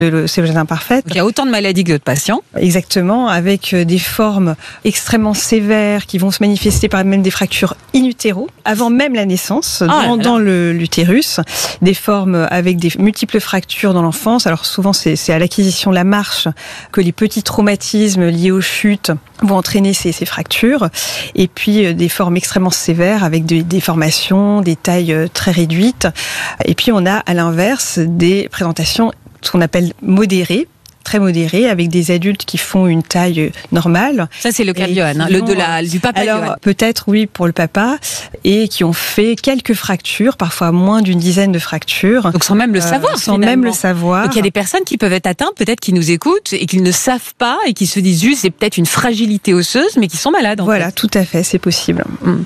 de sclérose imparfaite. Donc, il y a autant de maladies que d'autres patients. Exactement, avec des formes extrêmement sévères qui vont se manifester par même des fractures in utero, avant même la naissance, dans l'utérus. Des formes avec des multiples fractures dans l'enfance. Alors souvent, c'est à l'acquisition de la marche que les petits traumatismes liés aux chutes vont entraîner ces fractures. Et puis, des formes extrêmement sévères avec des déformations, des tailles très réduites. Et puis, on a à l'inverse des présentations ce qu'on appelle modérées, très modérées, avec des adultes qui font une taille normale. Ça, c'est le cas de Johan, du papa. Alors, Johan. Peut-être, oui, pour le papa, et qui ont fait quelques fractures, parfois moins d'une dizaine de fractures. Donc, sans même le savoir, sans même le savoir. Donc, il y a des personnes qui peuvent être atteintes, peut-être qui nous écoutent, et qui ne savent pas, et qui se disent juste, c'est peut-être une fragilité osseuse, mais qui sont malades. Voilà, tout à fait, c'est possible.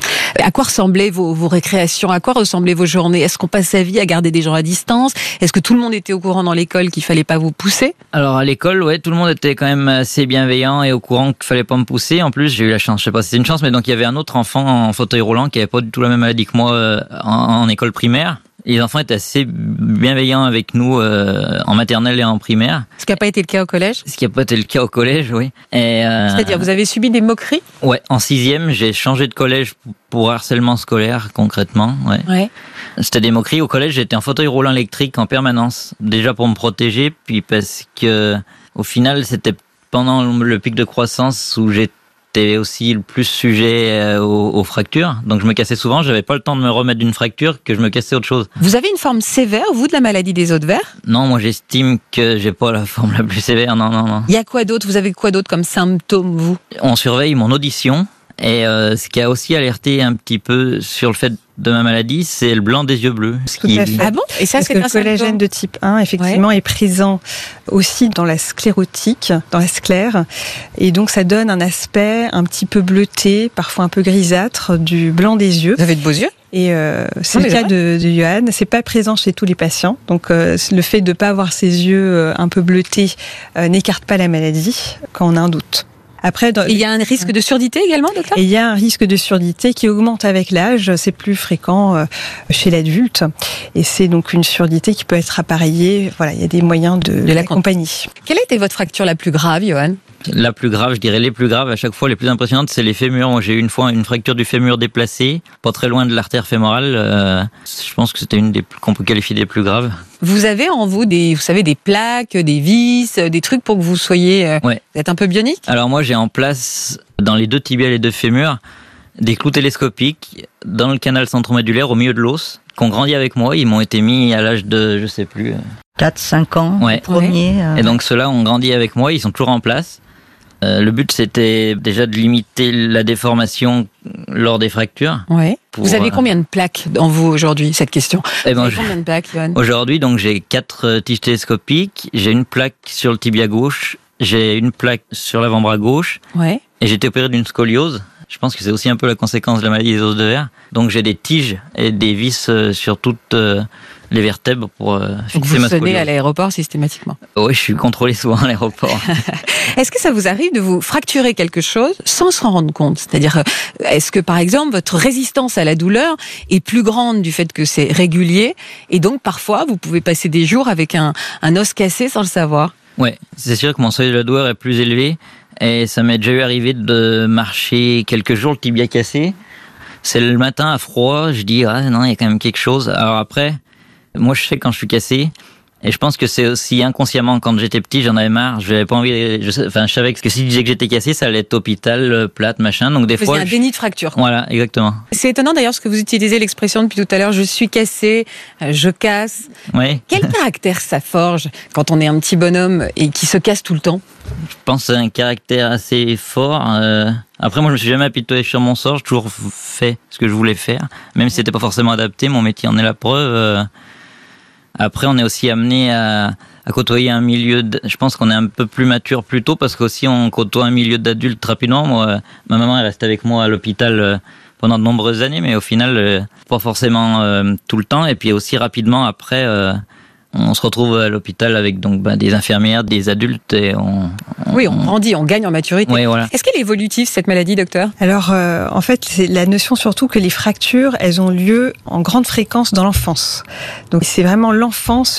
À quoi ressemblaient vos récréations? À quoi ressemblaient vos journées? Est-ce qu'on passe sa vie à garder des gens à distance? Est-ce que tout le monde était au courant dans l'école qu'il fallait pas vous pousser? Alors, à l'école, ouais, tout le monde était quand même assez bienveillant et au courant qu'il fallait pas me pousser. En plus, j'ai eu la chance, je sais pas si c'est une chance, mais donc il y avait un autre enfant en fauteuil roulant qui avait pas du tout la même maladie que moi en école primaire. Les enfants étaient assez bienveillants avec nous en maternelle et en primaire. Ce qui n'a pas été le cas au collège? Ce qui n'a pas été le cas au collège, oui. C'est-à-dire, vous avez subi des moqueries? Ouais, en 6e, j'ai changé de collège pour harcèlement scolaire, concrètement. Ouais. C'était des moqueries. Au collège, j'étais en fauteuil roulant électrique en permanence. Déjà pour me protéger, puis parce que, au final, c'était pendant le pic de croissance où j'étais aussi le plus sujet aux fractures. Donc je me cassais souvent, j'avais pas le temps de me remettre d'une fracture que je me cassais autre chose. Vous avez une forme sévère, vous, de la maladie des os de verre? Non, moi j'estime que j'ai pas la forme la plus sévère, non. Il y a quoi d'autre? Vous avez quoi d'autre comme symptômes, vous? On surveille mon audition. Et ce qui a aussi alerté un petit peu sur le fait de ma maladie, c'est le blanc des yeux bleus. Ah bon? Et ça, parce que le collagène de type 1, effectivement, est présent aussi dans la sclérotique, dans la sclère. Et donc, ça donne un aspect un petit peu bleuté, parfois un peu grisâtre, du blanc des yeux. Vous avez de beaux yeux? Et c'est le cas de Johan. C'est pas présent chez tous les patients. Donc, le fait de ne pas avoir ses yeux un peu bleutés n'écarte pas la maladie quand on a un doute. Après, il y a un risque de surdité également, docteur? Il y a un risque de surdité qui augmente avec l'âge. C'est plus fréquent chez l'adulte. Et c'est donc une surdité qui peut être appareillée. Voilà, il y a des moyens de l'accompagner. Quelle a été votre fracture la plus grave, Johan? La plus grave, je dirais les plus graves, à chaque fois les plus impressionnantes, c'est les fémurs. Moi, j'ai eu une fois une fracture du fémur déplacée, pas très loin de l'artère fémorale. Je pense que c'était une des qu'on peut qualifier des plus graves. Vous avez en vous des plaques, des vis, des trucs pour que vous soyez vous êtes un peu bionique? Alors moi, j'ai en place, dans les deux tibiales et les deux fémurs, des clous télescopiques dans le canal centromédulaire au milieu de l'os, qui ont grandi avec moi. Ils m'ont été mis à l'âge de, je sais plus... 4-5 ans, premier. Et donc ceux-là ont grandi avec moi, ils sont toujours en place. Le but, c'était déjà de limiter la déformation lors des fractures. Ouais. Vous avez combien de plaques en vous aujourd'hui, cette question? Combien de plaques, Johan? Aujourd'hui, donc, j'ai 4 tiges télescopiques, j'ai une plaque sur le tibia gauche, j'ai une plaque sur l'avant-bras gauche, et j'ai été opéré d'une scoliose. Je pense que c'est aussi un peu la conséquence de la maladie des os de verre. Donc j'ai des tiges et des vis sur toutes les vertèbres pour fixer ma scoliose. Vous sonnez à l'aéroport systématiquement? Oui, je suis contrôlé souvent à l'aéroport. Est-ce que ça vous arrive de vous fracturer quelque chose sans s'en rendre compte? C'est-à-dire, est-ce que par exemple votre résistance à la douleur est plus grande du fait que c'est régulier et donc parfois vous pouvez passer des jours avec un os cassé sans le savoir? Ouais, c'est sûr que mon seuil de la douleur est plus élevé. Et ça m'est déjà eu arrivé de marcher quelques jours le tibia cassé. C'est le matin à froid, je dis non, il y a quand même quelque chose. Alors après, moi je sais quand je suis cassé, et je pense que c'est aussi inconsciemment, quand j'étais petit, j'en avais marre, j'avais pas envie, je savais que si je disais que j'étais cassé, ça allait être hôpital, plate, machin, donc des fois... C'est un déni de fracture. Voilà, exactement. C'est étonnant d'ailleurs parce que vous utilisez l'expression depuis tout à l'heure, je suis cassé, je casse. Oui. Quel caractère ça forge quand on est un petit bonhomme et qui se casse tout le temps? Je pense que c'est un caractère assez fort. Après, moi, je me suis jamais apitoyé sur mon sort, j'ai toujours fait ce que je voulais faire, même si c'était pas forcément adapté, mon métier en est la preuve. Après, on est aussi amené à côtoyer un milieu, je pense qu'on est un peu plus mature plus tôt parce qu'aussi on côtoie un milieu d'adultes rapidement. Moi, ma maman est restée avec moi à l'hôpital pendant de nombreuses années, mais au final, pas forcément tout le temps. Et puis aussi rapidement après, on se retrouve à l'hôpital avec donc des infirmières, des adultes et on grandit, on gagne en maturité. Oui, voilà. Est-ce qu'elle est évolutive cette maladie, docteur? Alors en fait, c'est la notion surtout que les fractures, elles ont lieu en grande fréquence dans l'enfance. Donc c'est vraiment l'enfance, la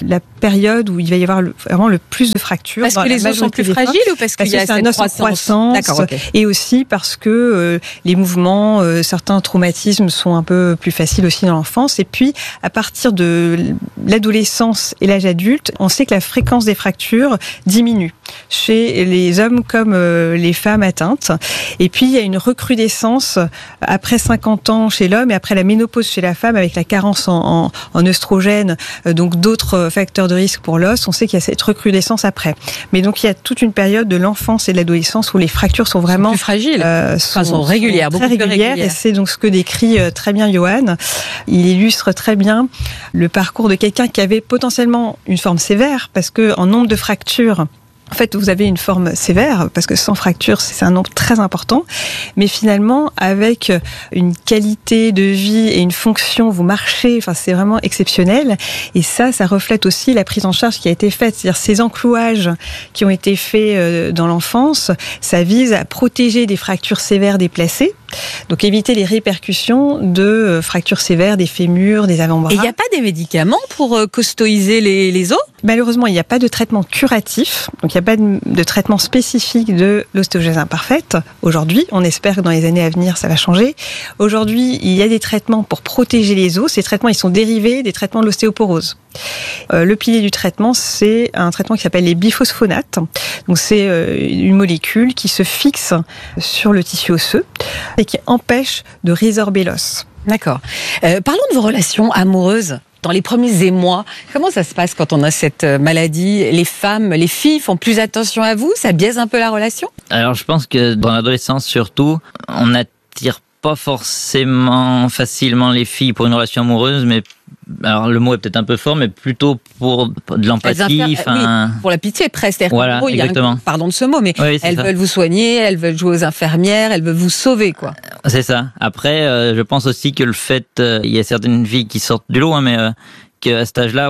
période où il va y avoir vraiment le plus de fractures. Parce que les os sont plus fragiles ou parce qu'il y a c'est un os en croissance. D'accord, okay. Et aussi parce que les mouvements, certains traumatismes sont un peu plus faciles aussi dans l'enfance. Et puis, à partir de l'adolescence et l'âge adulte, on sait que la fréquence des fractures diminue chez les hommes comme les femmes atteintes. Et puis, il y a une recrudescence après 50 ans chez l'homme et après la ménopause chez la femme avec la carence en œstrogènes, donc d'autres facteurs de risque pour l'os. On sait qu'il y a cette recrudescence après. Mais donc, il y a toute une période de l'enfance et de l'adolescence où les fractures sont vraiment plus fragiles, sont régulières, très régulières. Et c'est donc ce que décrit très bien Johan. Il illustre très bien le parcours de quelqu'un qui avait potentiellement une forme sévère, parce que en nombre de fractures, en fait, vous avez une forme sévère, parce que sans fracture, c'est un nombre très important. Mais finalement, avec une qualité de vie et une fonction, vous marchez, enfin, c'est vraiment exceptionnel. Et ça reflète aussi la prise en charge qui a été faite. C'est-à-dire, ces enclouages qui ont été faits dans l'enfance, ça vise à protéger des fractures sévères déplacées. Donc, éviter les répercussions de fractures sévères des fémurs, des avant-bras. Et il n'y a pas des médicaments pour caustoiser les os ? Malheureusement, il n'y a pas de traitement curatif. Donc, il n'y a pas de traitement spécifique de l'ostéogenèse imparfaite. Aujourd'hui, on espère que dans les années à venir, ça va changer. Aujourd'hui, il y a des traitements pour protéger les os. Ces traitements, ils sont dérivés des traitements de l'ostéoporose. Le pilier du traitement, c'est un traitement qui s'appelle les biphosphonates. Donc, c'est une molécule qui se fixe sur le tissu osseux et qui empêche de résorber l'os. D'accord. Parlons de vos relations amoureuses. Dans les premiers émois, comment ça se passe quand on a cette maladie ? Les filles font plus attention à vous ? Ça biaise un peu la relation ? Alors, je pense que dans l'adolescence, surtout, on n'attire pas forcément facilement les filles pour une relation amoureuse, mais alors le mot est peut-être un peu fort, mais plutôt pour de l'empathie. Oui, pour la pitié presque. Voilà, gros, exactement. Pardon de ce mot, mais oui, elles veulent vous soigner, elles veulent jouer aux infirmières, elles veulent vous sauver, quoi. C'est ça. Après, je pense aussi que le fait, il y a certaines filles qui sortent du lot, hein, mais qu'à cet âge-là,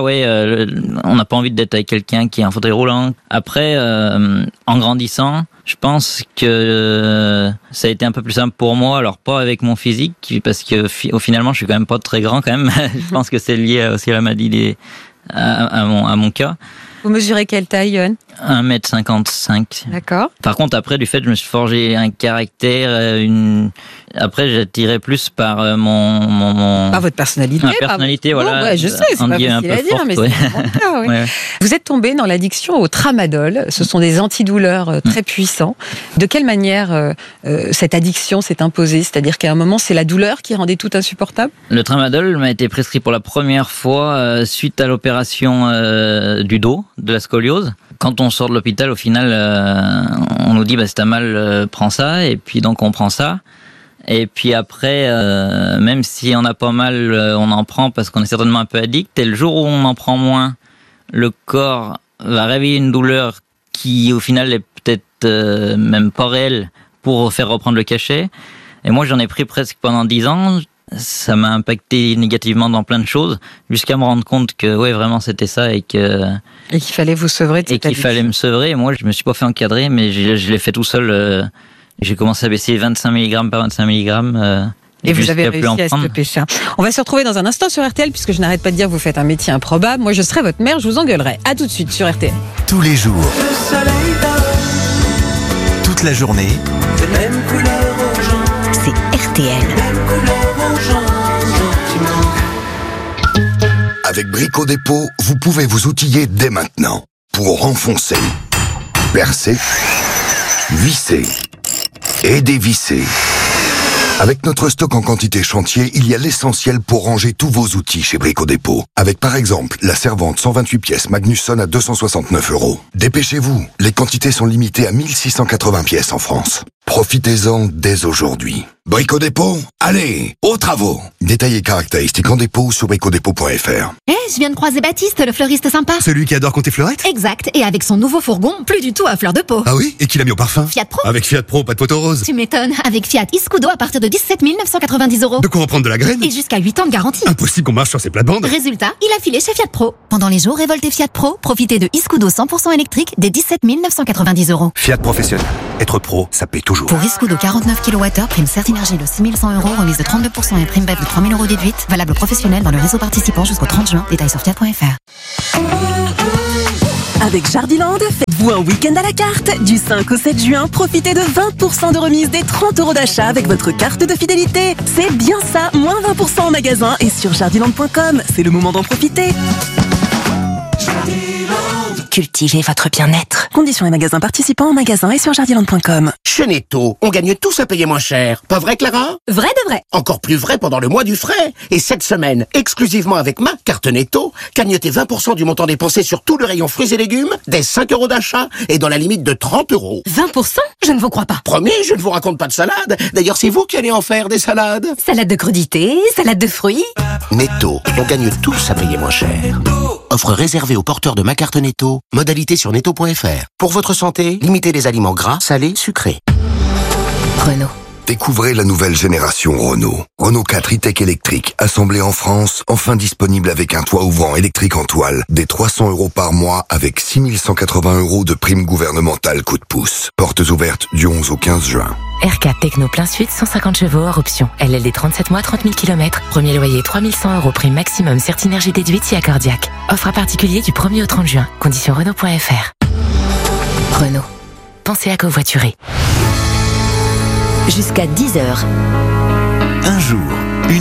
on n'a pas envie d'être avec quelqu'un qui est en fauteuil roulant. Après, en grandissant, je pense que ça a été un peu plus simple pour moi, alors pas avec mon physique, parce que finalement je suis quand même pas très grand quand même. Je pense que c'est lié aussi à la maladie, à mon cas. Vous mesurez quelle taille, Johan ? 1m55. D'accord. Par contre, après, du fait, je me suis forgé un caractère, Après, j'attirais plus par par votre personnalité. Ma personnalité, voilà. Ouais, je sais, c'est pas facile à dire, mais ouais. c'est mon cas, oui. Ouais. Vous êtes tombé dans l'addiction au tramadol. Ce sont des antidouleurs très puissants. De quelle manière cette addiction s'est imposée ? C'est-à-dire qu'à un moment, c'est la douleur qui rendait tout insupportable ? Le tramadol m'a été prescrit pour la première fois suite à l'opération du dos, de la scoliose. Quand on sort de l'hôpital, au final, on nous dit si t'as mal, prends ça, et puis donc on prend ça. Et puis après, même si on a pas mal, on en prend parce qu'on est certainement un peu addict. Et le jour où on en prend moins, le corps va réveiller une douleur qui, au final, est peut-être même pas réelle pour faire reprendre le cachet. Et moi, j'en ai pris presque pendant 10 ans. Ça m'a impacté négativement dans plein de choses, jusqu'à me rendre compte que vraiment c'était ça et qu'il fallait vous sevrer de cette addiction. Fallait me sevrer. Et moi, je me suis pas fait encadrer, mais je l'ai fait tout seul. J'ai commencé à baisser 25 mg par 25 mg. Et vous avez réussi à stopper ça. On va se retrouver dans un instant sur RTL, puisque je n'arrête pas de dire que vous faites un métier improbable. Moi, je serai votre mère, je vous engueulerai. À tout de suite sur RTL. Tous les jours. Le soleil donne. Toute la journée. De même couleur orange. C'est RTL. Même couleur orange. Avec Brico Dépôt, vous pouvez vous outiller dès maintenant pour renfoncer, percer, visser et dévisser. Avec notre stock en quantité chantier, il y a l'essentiel pour ranger tous vos outils chez Brico Dépôt. Avec par exemple la servante 128 pièces Magnusson à 269 €. Dépêchez-vous, les quantités sont limitées à 1680 pièces en France. Profitez-en dès aujourd'hui. Brico Dépôt, allez, aux travaux. Détails et caractéristiques en dépôt sur bricodépôt.fr. Je viens de croiser Baptiste, le fleuriste sympa. Celui qui adore compter fleurette ? Exact, et avec son nouveau fourgon, plus du tout à fleur de peau. Ah oui ? Et qui l'a mis au parfum ? Fiat Pro. Avec Fiat Pro, pas de poteau rose. Tu m'étonnes, avec Fiat Iscudo à partir de 17 990 €. De quoi en prendre de la graine ? Et jusqu'à 8 ans de garantie. Impossible qu'on marche sur ces plates-bandes. Résultat, il a filé chez Fiat Pro. Pendant les jours révoltés Fiat Pro, profitez de Iscudo 100% électrique des 17 990 €. Fiat Professionnel. Être pro, ça paie toujours. Pour Iscudo 49 kWh, prime Certinergie de 6100 €, remise de 32% et prime BEP de 3000 € déduite. Valable professionnel dans le réseau participant jusqu'au 30 juin. Détails sur fiat.fr. Avec Jardiland, faites-vous un week-end à la carte. Du 5 au 7 juin, profitez de 20% de remise des 30 € d'achat avec votre carte de fidélité. C'est bien ça, moins 20% en magasin et sur jardiland.com. C'est le moment d'en profiter. Cultivez votre bien-être. Conditions et magasins participants en magasin et sur jardiland.com. Chez Netto, on gagne tous à payer moins cher. Pas vrai, Clara? Vrai de vrai. Encore plus vrai pendant le mois du frais. Et cette semaine, exclusivement avec ma carte Netto, cagnotez 20% du montant dépensé sur tout le rayon fruits et légumes, des 5 € d'achat et dans la limite de 30 €. 20%? Je ne vous crois pas. Promis, je ne vous raconte pas de salade. D'ailleurs, c'est vous qui allez en faire des salades. Salade de crudités, salade de fruits. Netto, on gagne tous à payer moins cher. Offre réservée aux porteurs de ma carte Netto. Modalité sur netto.fr. Pour votre santé, limitez les aliments gras, salés, sucrés. Renault. Découvrez la nouvelle génération Renault. Renault 4 e-tech électrique, assemblé en France, enfin disponible avec un toit ouvrant électrique en toile, des 300 € par mois avec 6180 € de prime gouvernementale coup de pouce. Portes ouvertes du 11 au 15 juin. R4 Techno plein sud, 150 chevaux hors option. LLD 37 mois, 30 000 km. Premier loyer 3100 €, prime maximum, Certinergie déduite si accordiaque. Offre à particulier du 1er au 30 juin. Conditions Renault.fr. Renault. Pensez à covoiturer. Jusqu'à 10h. Un jour, une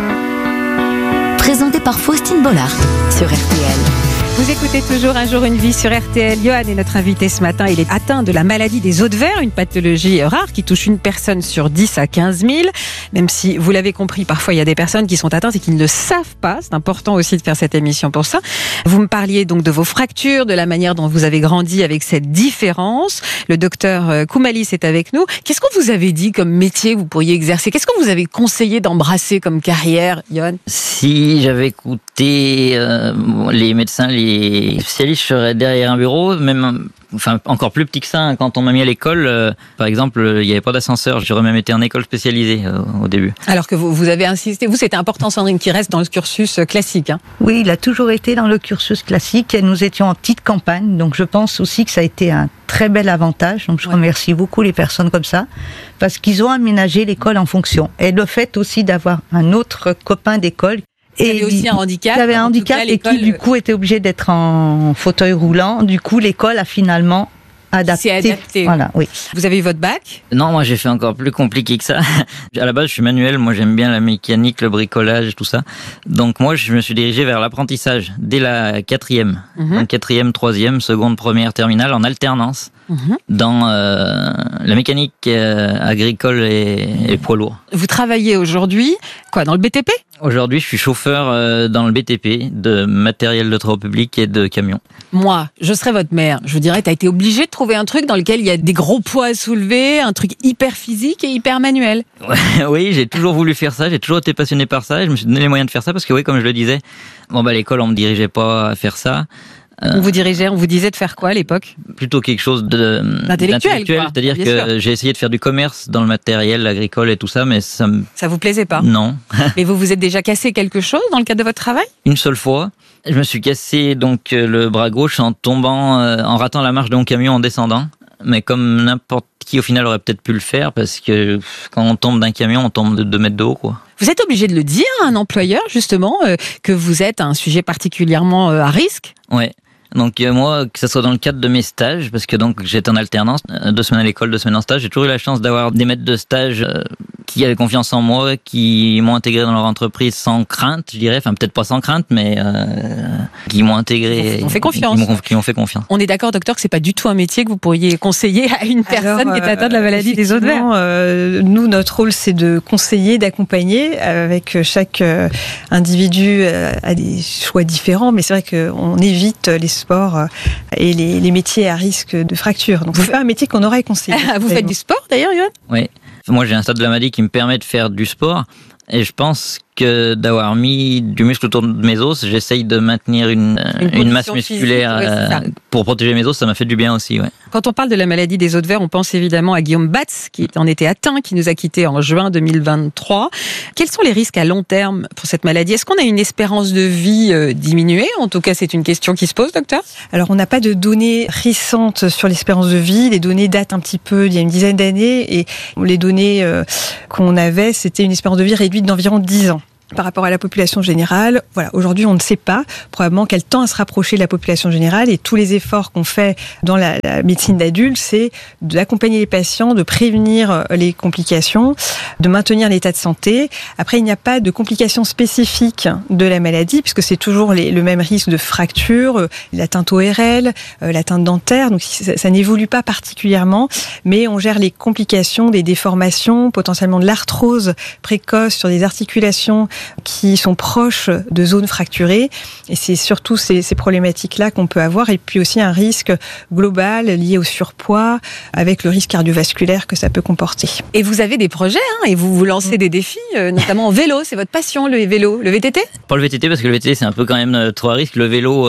vie. Présenté par Faustine Bollard sur RTL. Vous écoutez toujours Un jour une vie sur RTL. Johan est notre invité ce matin. Il est atteint de la maladie des os de verre, une pathologie rare qui touche une personne sur 10 à 15 000. Même si, vous l'avez compris, parfois il y a des personnes qui sont atteintes et qui ne le savent pas. C'est important aussi de faire cette émission pour ça. Vous me parliez donc de vos fractures, de la manière dont vous avez grandi avec cette différence. Le docteur Koumalis est avec nous. Qu'est-ce qu'on vous avait dit comme métier que vous pourriez exercer? Qu'est-ce qu'on vous avait conseillé d'embrasser comme carrière, Johan? Si j'avais écouté les médecins, les spécialistes, je serais derrière un bureau, même encore plus petit que ça. Quand on m'a mis à l'école, par exemple, il n'y avait pas d'ascenseur. J'aurais même été en école spécialisée au début. Alors que vous avez insisté. Vous, c'était important, Sandrine, qui reste dans le cursus classique. Hein. Oui, il a toujours été dans le cursus classique. Et nous étions en petite campagne, donc je pense aussi que ça a été un très bel avantage. Donc je remercie beaucoup les personnes comme ça, parce qu'ils ont aménagé l'école en fonction. Et le fait aussi d'avoir un autre copain d'école. Il avait aussi un handicap. Il avait un handicap et qui, du coup, était obligé d'être en fauteuil roulant. Du coup, l'école a finalement adapté. C'est adapté. Voilà, oui. Vous avez eu votre bac? Non, moi, j'ai fait encore plus compliqué que ça. À la base, je suis manuel. Moi, j'aime bien la mécanique, le bricolage, tout ça. Donc, moi, je me suis dirigé vers l'apprentissage dès la 4e. Donc, 4e, 3e, seconde, première, terminale, en alternance. Dans la mécanique agricole et poids lourd. Vous travaillez aujourd'hui, dans le BTP? Aujourd'hui, je suis chauffeur dans le BTP de matériel de travaux publics et de camions. Moi, je serais votre mère. Je vous dirais, t'as été obligé de trouver un truc dans lequel il y a des gros poids à soulever, un truc hyper physique et hyper manuel. Oui, j'ai toujours voulu faire ça, j'ai toujours été passionné par ça et je me suis donné les moyens de faire ça parce que oui, comme je le disais, à l'école, on me dirigeait pas à faire ça. On vous disait de faire quoi à l'époque? Plutôt quelque chose d'intellectuel. C'est-à-dire que j'ai essayé de faire du commerce dans le matériel agricole et tout ça, mais ça vous plaisait pas? Non. Mais vous vous êtes déjà cassé quelque chose dans le cadre de votre travail? Une seule fois. Je me suis cassé donc le bras gauche en tombant, en ratant la marche de mon camion en descendant. Mais comme n'importe qui au final aurait peut-être pu le faire, parce que quand on tombe d'un camion, on tombe de 2 mètres de haut, quoi. Vous êtes obligé de le dire à un employeur, justement, que vous êtes un sujet particulièrement à risque? Ouais. Donc moi, que ce soit dans le cadre de mes stages, parce que donc j'étais en alternance, 2 semaines à l'école, 2 semaines en stage, j'ai toujours eu la chance d'avoir des maîtres de stage qui avaient confiance en moi, qui m'ont intégré dans leur entreprise sans crainte, je dirais, enfin peut-être pas sans crainte, mais qui m'ont intégré, qui ont fait confiance. Qui ont fait confiance. On est d'accord, docteur, que c'est pas du tout un métier que vous pourriez conseiller à une personne qui est atteinte de la maladie des os de verre. Nous, notre rôle, c'est de conseiller, d'accompagner. Avec chaque individu a des choix différents, mais c'est vrai qu'on évite les sports et les métiers à risque de fracture. Donc, c'est pas un métier qu'on aurait conseillé. Vous faites du sport d'ailleurs, Johan? Oui. Moi, j'ai un stade de la maladie qui me permet de faire du sport. Et je pense que d'avoir mis du muscle autour de mes os, j'essaye de maintenir une masse musculaire physique, pour protéger mes os. Ça m'a fait du bien aussi. Ouais. Quand on parle de la maladie des os de verre, on pense évidemment à Guillaume Batz, qui en était atteint, qui nous a quittés en juin 2023. Quels sont les risques à long terme pour cette maladie ? Est-ce qu'on a une espérance de vie diminuée ? En tout cas, c'est une question qui se pose, docteur ? Alors, on n'a pas de données récentes sur l'espérance de vie. Les données datent un petit peu d'il y a une dizaine d'années et les données qu'on avait, c'était une espérance de vie réduite d'environ 10 ans. Par rapport à la population générale, voilà, aujourd'hui on ne sait pas probablement quel temps à se rapprocher de la population générale, et tous les efforts qu'on fait dans la médecine d'adulte, c'est d'accompagner les patients, de prévenir les complications, de maintenir l'état de santé. Après, il n'y a pas de complications spécifiques de la maladie, puisque c'est toujours le même risque de fracture, l'atteinte ORL, l'atteinte dentaire, donc ça n'évolue pas particulièrement, mais on gère les complications, des déformations, potentiellement de l'arthrose précoce sur des articulations qui sont proches de zones fracturées, et c'est surtout ces problématiques-là qu'on peut avoir, et puis aussi un risque global lié au surpoids avec le risque cardiovasculaire que ça peut comporter. Et vous avez des projets, et vous lancez des défis, notamment en vélo, c'est votre passion, le vélo, le VTT ? Pas le VTT, parce que le VTT c'est un peu quand même trop à risque. Le vélo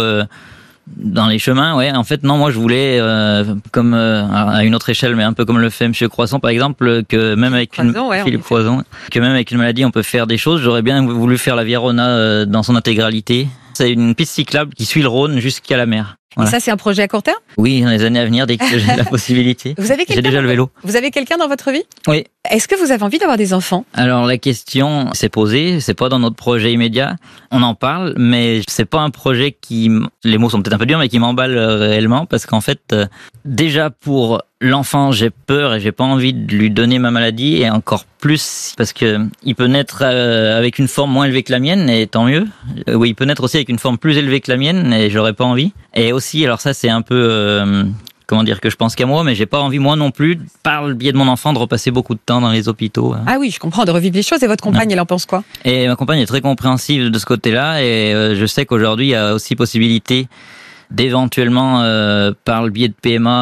dans les chemins, ouais. En fait, non, moi je voulais, comme à une autre échelle, mais un peu comme le fait Monsieur Croissant, par exemple, que même avec Philippe Croissant, que même avec une maladie, on peut faire des choses. J'aurais bien voulu faire la Via Rhôna dans son intégralité. C'est une piste cyclable qui suit le Rhône jusqu'à la mer. Voilà. Et ça, c'est un projet à court terme ? Oui, dans les années à venir, dès que j'ai la possibilité. J'ai déjà le vélo. Vous avez quelqu'un dans votre vie ? Oui. Est-ce que vous avez envie d'avoir des enfants ? Alors la question s'est posée, c'est pas dans notre projet immédiat. On en parle, mais c'est pas un projet qui, les mots sont peut-être un peu durs, mais qui m'emballe réellement, parce qu'en fait, déjà pour l'enfant, j'ai peur et j'ai pas envie de lui donner ma maladie, et encore plus parce que il peut naître avec une forme moins élevée que la mienne, et tant mieux. Oui, il peut naître aussi avec une forme plus élevée que la mienne, et j'aurais pas envie. Et aussi, alors ça c'est un peu comment dire, que je pense qu'à moi, mais j'ai pas envie moi non plus, par le biais de mon enfant, de repasser beaucoup de temps dans les hôpitaux. Ah oui, je comprends, de revivre les choses. Et votre compagne, elle en pense quoi ? Et ma compagne est très compréhensive de ce côté-là, et je sais qu'aujourd'hui il y a aussi possibilité d'éventuellement, par le biais de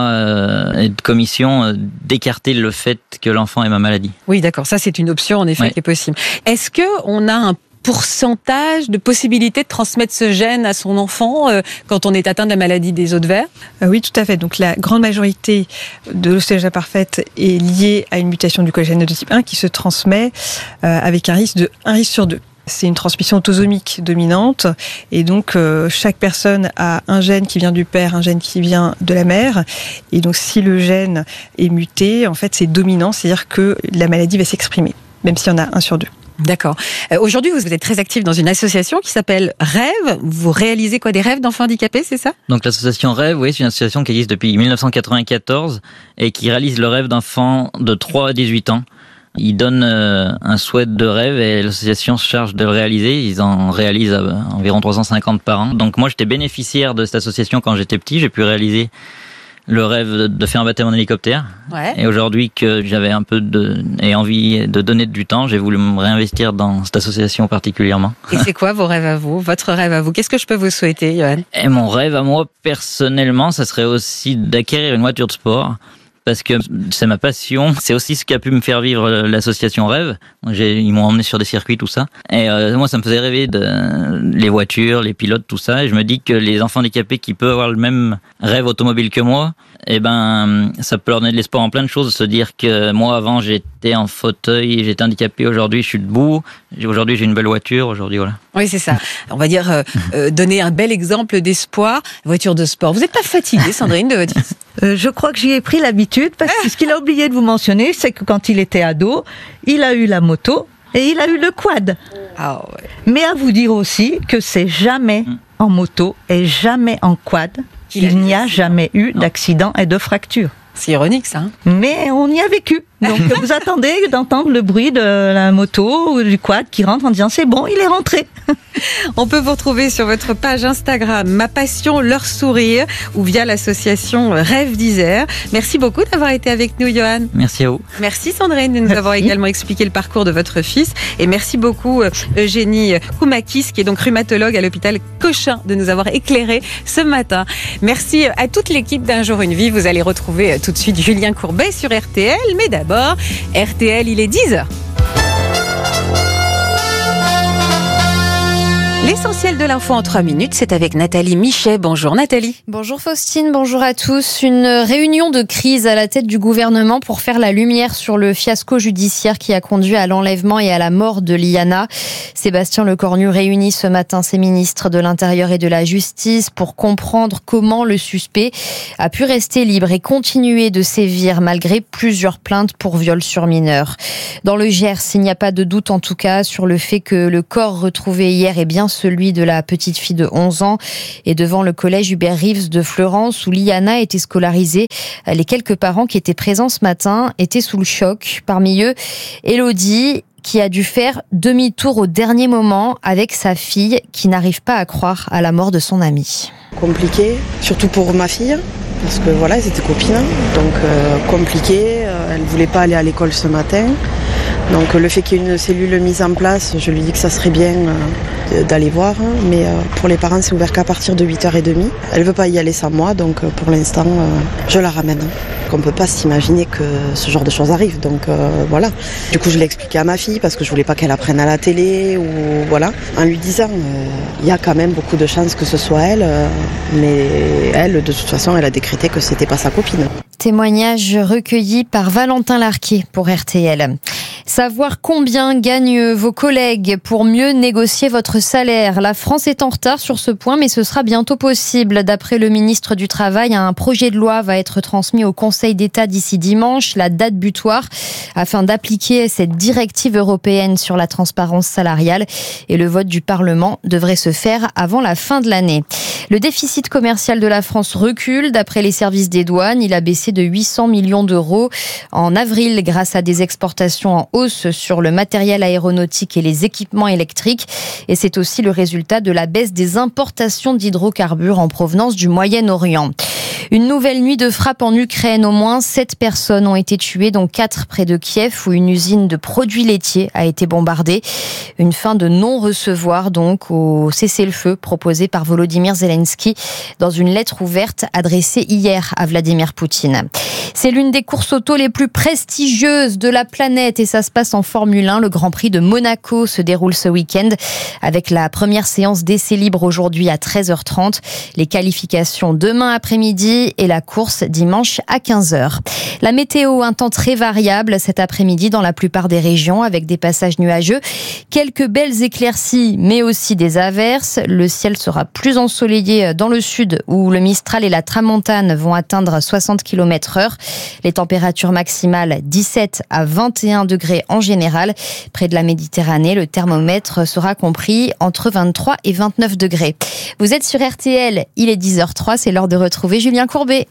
PMA et de commission, d'écarter le fait que l'enfant ait ma maladie. Oui, d'accord, ça c'est une option en effet qui est possible. Est-ce que on a un pourcentage de possibilité de transmettre ce gène à son enfant quand on est atteint de la maladie des os de verre ? Oui, tout à fait. Donc la grande majorité de l'ostéogenèse imparfaite est liée à une mutation du collagène de type 1 qui se transmet avec un risque sur 2. C'est une transmission autosomique dominante, et donc chaque personne a un gène qui vient du père, un gène qui vient de la mère, et donc si le gène est muté, en fait c'est dominant, c'est-à-dire que la maladie va s'exprimer, même s'il y en a 1 sur 2. D'accord. Aujourd'hui, vous êtes très actif dans une association qui s'appelle Rêve. Vous réalisez quoi, des rêves d'enfants handicapés, c'est ça ? Donc l'association Rêve, oui, c'est une association qui existe depuis 1994 et qui réalise le rêve d'enfants de 3 à 18 ans. Ils donnent un souhait de rêve et l'association se charge de le réaliser. Ils en réalisent environ 350 par an. Donc moi, j'étais bénéficiaire de cette association quand j'étais petit. J'ai pu réaliser le rêve de faire un baptême en hélicoptère. Ouais. Et aujourd'hui que j'avais un peu envie de donner du temps, j'ai voulu me réinvestir dans cette association particulièrement. Et c'est quoi vos rêves à vous, votre rêve à vous ? Qu'est-ce que je peux vous souhaiter, Johan ? Et mon rêve à moi, personnellement, ça serait aussi d'acquérir une voiture de sport. Parce que c'est ma passion, c'est aussi ce qui a pu me faire vivre l'association Rêve. Ils m'ont emmené sur des circuits, tout ça. Et moi, ça me faisait rêver les voitures, les pilotes, tout ça. Et je me dis que les enfants handicapés qui peuvent avoir le même rêve automobile que moi, eh ben, ça peut leur donner de l'espoir en plein de choses. Se dire que moi, avant, j'étais en fauteuil, j'étais handicapé. Aujourd'hui, je suis debout. Aujourd'hui, j'ai une belle voiture. Aujourd'hui, voilà. Oui, c'est ça. On va dire donner un bel exemple d'espoir. Voiture de sport. Vous n'êtes pas fatiguée, Sandrine, de votre fils ? Je crois que j'y ai pris l'habitude, parce que ce qu'il a oublié de vous mentionner, c'est que quand il était ado, il a eu la moto et il a eu le quad. Ah ouais. Mais à vous dire aussi que c'est jamais en moto et jamais en quad qu'il n'y a jamais eu d'accident et de fracture. C'est ironique, ça. Mais on y a vécu. Donc vous attendez d'entendre le bruit de la moto ou du quad qui rentre en disant c'est bon, il est rentré. On peut vous retrouver sur votre page Instagram Ma Passion, leur sourire, ou via l'association Rêve d'Isère. Merci beaucoup d'avoir été avec nous, Johan. Merci à vous. Merci Sandrine de nous avoir également expliqué le parcours de votre fils. Et merci beaucoup Eugénie Koumakis, qui est donc rhumatologue à l'hôpital Cochin, de nous avoir éclairé ce matin. Merci à toute l'équipe d'Un jour une vie. Vous allez retrouver tout de suite Julien Courbet sur RTL. Mais d'abord, RTL, il est 10h. L'essentiel de l'info en 3 minutes, c'est avec Nathalie Michet. Bonjour Nathalie. Bonjour Faustine, bonjour à tous. Une réunion de crise à la tête du gouvernement pour faire la lumière sur le fiasco judiciaire qui a conduit à l'enlèvement et à la mort de Liana. Sébastien Lecornu réunit ce matin ses ministres de l'Intérieur et de la Justice pour comprendre comment le suspect a pu rester libre et continuer de sévir malgré plusieurs plaintes pour viol sur mineur. Dans le Gers, il n'y a pas de doute en tout cas sur le fait que le corps retrouvé hier est bien celui de la petite fille de 11 ans. Et devant le collège Hubert Reeves de Fleurance où Liana était scolarisée, les quelques parents qui étaient présents ce matin étaient sous le choc. Parmi eux, Elodie, qui a dû faire demi-tour au dernier moment avec sa fille qui n'arrive pas à croire à la mort de son amie. Compliqué, surtout pour ma fille, parce que voilà, elles étaient copines, donc compliqué, elle ne voulait pas aller à l'école ce matin. Donc le fait qu'il y ait une cellule mise en place, je lui dis que ça serait bien d'aller voir, mais pour les parents c'est ouvert qu'à partir de 8h30. Elle ne veut pas y aller sans moi, donc pour l'instant je la ramène. On ne peut pas s'imaginer que ce genre de choses arrive, donc voilà. Du coup je l'ai expliqué à ma fille parce que je voulais pas qu'elle apprenne à la télé, ou voilà, en lui disant il y a quand même beaucoup de chances que ce soit elle, mais elle de toute façon elle a décrété que c'était pas sa copine. Témoignage recueilli par Valentin Larquet pour RTL. Savoir combien gagnent vos collègues pour mieux négocier votre salaire. La France est en retard sur ce point, mais ce sera bientôt possible. D'après le ministre du Travail, un projet de loi va être transmis au Conseil d'État d'ici dimanche, la date butoir, afin d'appliquer cette directive européenne sur la transparence salariale. Et le vote du Parlement devrait se faire avant la fin de l'année. Le déficit commercial de la France recule. D'après les services des douanes, il a baissé de 800 millions d'euros en avril grâce à des exportations en hausse sur le matériel aéronautique et les équipements électriques. Et c'est aussi le résultat de la baisse des importations d'hydrocarbures en provenance du Moyen-Orient. Une nouvelle nuit de frappe en Ukraine. Au moins 7 personnes ont été tuées, dont 4 près de Kiev, où une usine de produits laitiers a été bombardée. Une fin de non-recevoir donc au cessez-le-feu proposé par Volodymyr Zelensky dans une lettre ouverte adressée hier à Vladimir Poutine. C'est l'une des courses auto les plus prestigieuses de la planète et ça se passe en Formule 1. Le Grand Prix de Monaco se déroule ce week-end avec la première séance d'essais libres aujourd'hui à 13h30. Les qualifications demain après-midi et la course dimanche à 15h. La météo, un temps très variable cet après-midi dans la plupart des régions avec des passages nuageux. Quelques belles éclaircies mais aussi des averses. Le ciel sera plus ensoleillé dans le sud où le Mistral et la Tramontane vont atteindre 60 km/h. Les températures maximales 17 à 21 degrés en général. Près de la Méditerranée, le thermomètre sera compris entre 23 et 29 degrés. Vous êtes sur RTL, il est 10h03, c'est l'heure de retrouver Julien Courbet.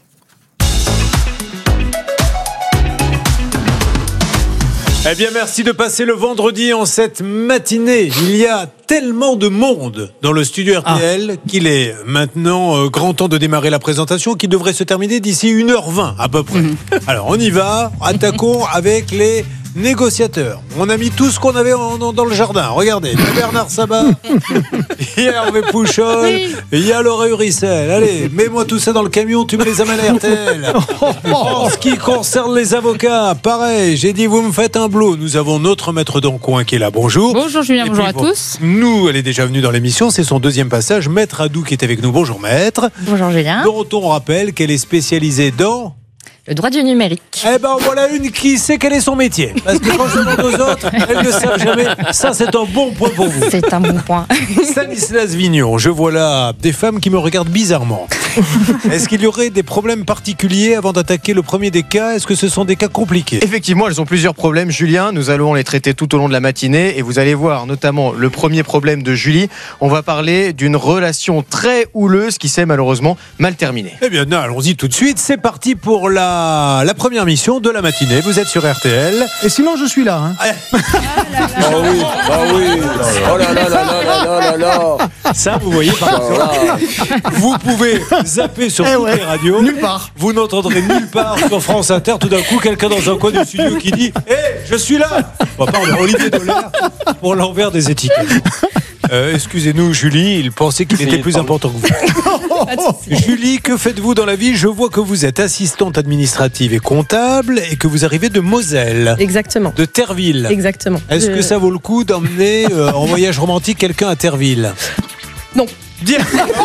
Eh bien, merci de passer le vendredi en cette matinée. Il y a tellement de monde dans le studio RTL qu'il est maintenant grand temps de démarrer la présentation qui devrait se terminer d'ici 1h20 à peu près. Alors, on y va. Attaquons avec les négociateurs. On a mis tout ce qu'on avait dans le jardin. Regardez, il y a Bernard Sabat, il y a Hervé Pouchol, il y a Laura Uricel. Allez, mets-moi tout ça dans le camion, tu me les amènes à RTL. En ce qui concerne les avocats, pareil, j'ai dit vous me faites un blot. Nous avons notre maître d'Ancoing qui est là. Bonjour. Bonjour Julien, bonjour à tous. Nous, elle est déjà venue dans l'émission, c'est son deuxième passage. Maître Adou qui est avec nous. Bonjour maître. Bonjour Julien. Dont on rappelle qu'elle est spécialisée dans... le droit du numérique. Eh ben voilà une qui sait quel est son métier. Parce que quand je demande aux autres, elles ne savent jamais. Ça, c'est un bon point pour vous. C'est un bon point. Stanislas Vignon, je vois là des femmes qui me regardent bizarrement. Est-ce qu'il y aurait des problèmes particuliers avant d'attaquer le premier des cas ? Est-ce que ce sont des cas compliqués ? Effectivement, elles ont plusieurs problèmes, Julien. Nous allons les traiter tout au long de la matinée. Et vous allez voir notamment le premier problème de Julie. On va parler d'une relation très houleuse qui s'est malheureusement mal terminée. Eh bien, non, allons-y tout de suite. C'est parti pour la première mission de la matinée. Vous êtes sur RTL. Et sinon, je suis là. Hein. Ah oui, oh là là là là là là là. Ça, vous voyez, par exemple, vous pouvez zapper sur toutes les radios. Nulle part. Vous n'entendrez nulle part sur France Inter. Tout d'un coup, quelqu'un dans un coin du studio qui dit « Hé, je suis là !» On va parler Olivier Daulard pour l'envers des étiquettes. Excusez-nous, Julie, il pensait qu'il était plus important que vous. Julie, que faites-vous dans la vie ? Je vois que vous êtes assistante administrative et comptable et que vous arrivez de Moselle. Exactement. De Terreville. Exactement. Est-ce que ça vaut le coup d'emmener en voyage romantique quelqu'un à Terreville ? Non. Bien.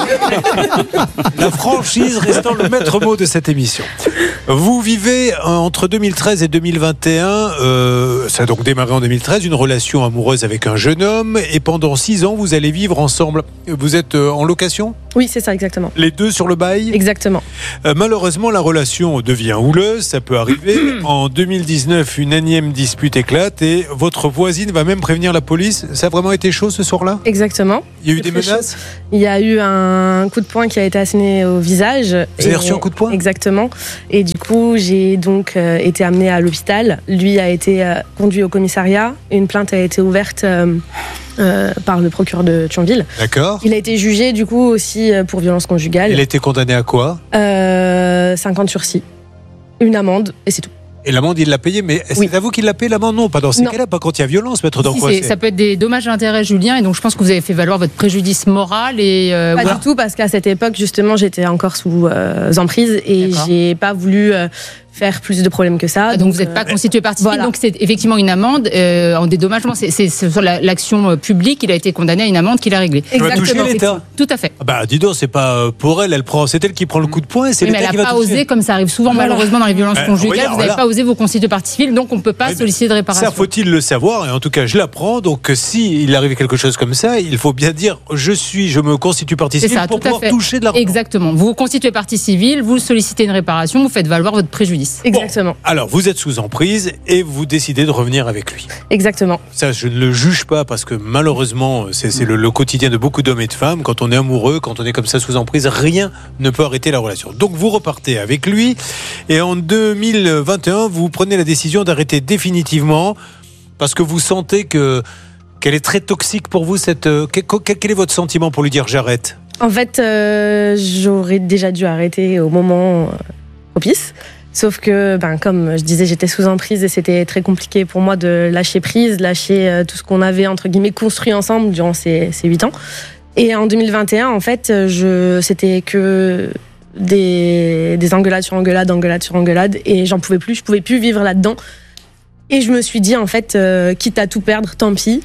La franchise restant le maître mot de cette émission. Vous vivez entre 2013 et 2021, ça a donc démarré en 2013, une relation amoureuse avec un jeune homme, et pendant 6 ans, vous allez vivre ensemble. Vous êtes en location ? Oui, c'est ça, exactement. Les deux sur le bail ? Exactement. Malheureusement, la relation devient houleuse, ça peut arriver. En 2019, une énième dispute éclate et votre voisine va même prévenir la police. Ça a vraiment été chaud ce soir-là ? Exactement. Il y a eu des menaces ? Il y a eu un coup de poing qui a été asséné au visage. Vous avez reçu un coup de poing ? Exactement. Et du coup, j'ai donc été amenée à l'hôpital. Lui a été conduit au commissariat. Une plainte a été ouverte par le procureur de Thionville. D'accord. Il a été jugé du coup aussi pour violence conjugale. Il a été condamné à quoi ? 5 ans de sursis. Une amende et c'est tout. Et l'amende, il l'a payée, mais c'est à vous qu'il l'a payé l'amende ? Non, pas dans ces cas-là, pas quand il y a violence, maître d'Ancois. Ça peut être des dommages à intérêt, Julien, et donc je pense que vous avez fait valoir votre préjudice moral. Et pas du tout, parce qu'à cette époque, justement, j'étais encore sous emprise et j'ai pas voulu faire plus de problèmes que ça. Donc vous n'êtes pas constitué partie civile, donc c'est effectivement une amende en dédommagement. C'est sur l'action publique, il a été condamné à une amende qu'il a réglée. Exactement. Tu vas toucher l'État ? Tout à fait. Bah dis donc, c'est pas pour elle, c'est elle qui prend le coup de poing et c'est l'État qui va toucher. Mais elle n'a pas osé, comme ça arrive souvent malheureusement dans les violences conjugales, vous n'avez pas osé vous constituer partie civile, donc on ne peut pas solliciter de réparation. Ça, faut-il le savoir, et en tout cas je l'apprends, donc si il arrive quelque chose comme ça, il faut bien dire je me constitue partie civile pour pouvoir toucher de l'argent. Exactement. Vous vous constituez partie civile, vous sollicitez une réparation, vous faites valoir votre préjudice. Exactement. Bon. Alors, vous êtes sous emprise et vous décidez de revenir avec lui. Exactement. Ça, je ne le juge pas parce que malheureusement, c'est le quotidien de beaucoup d'hommes et de femmes. Quand on est amoureux, quand on est comme ça sous emprise, rien ne peut arrêter la relation. Donc, vous repartez avec lui et en 2021, vous prenez la décision d'arrêter définitivement parce que vous sentez qu'elle est très toxique pour vous. Quel est votre sentiment pour lui dire j'arrête ? En fait, j'aurais déjà dû arrêter au moment propice. Sauf que, comme je disais, j'étais sous emprise et c'était très compliqué pour moi de lâcher prise, lâcher tout ce qu'on avait, entre guillemets, construit ensemble durant ces 8 ans. Et en 2021, en fait, c'était que des engueulades sur engueulades, engueulades sur engueulades, et j'en pouvais plus, je pouvais plus vivre là-dedans. Et je me suis dit, en fait, quitte à tout perdre, tant pis,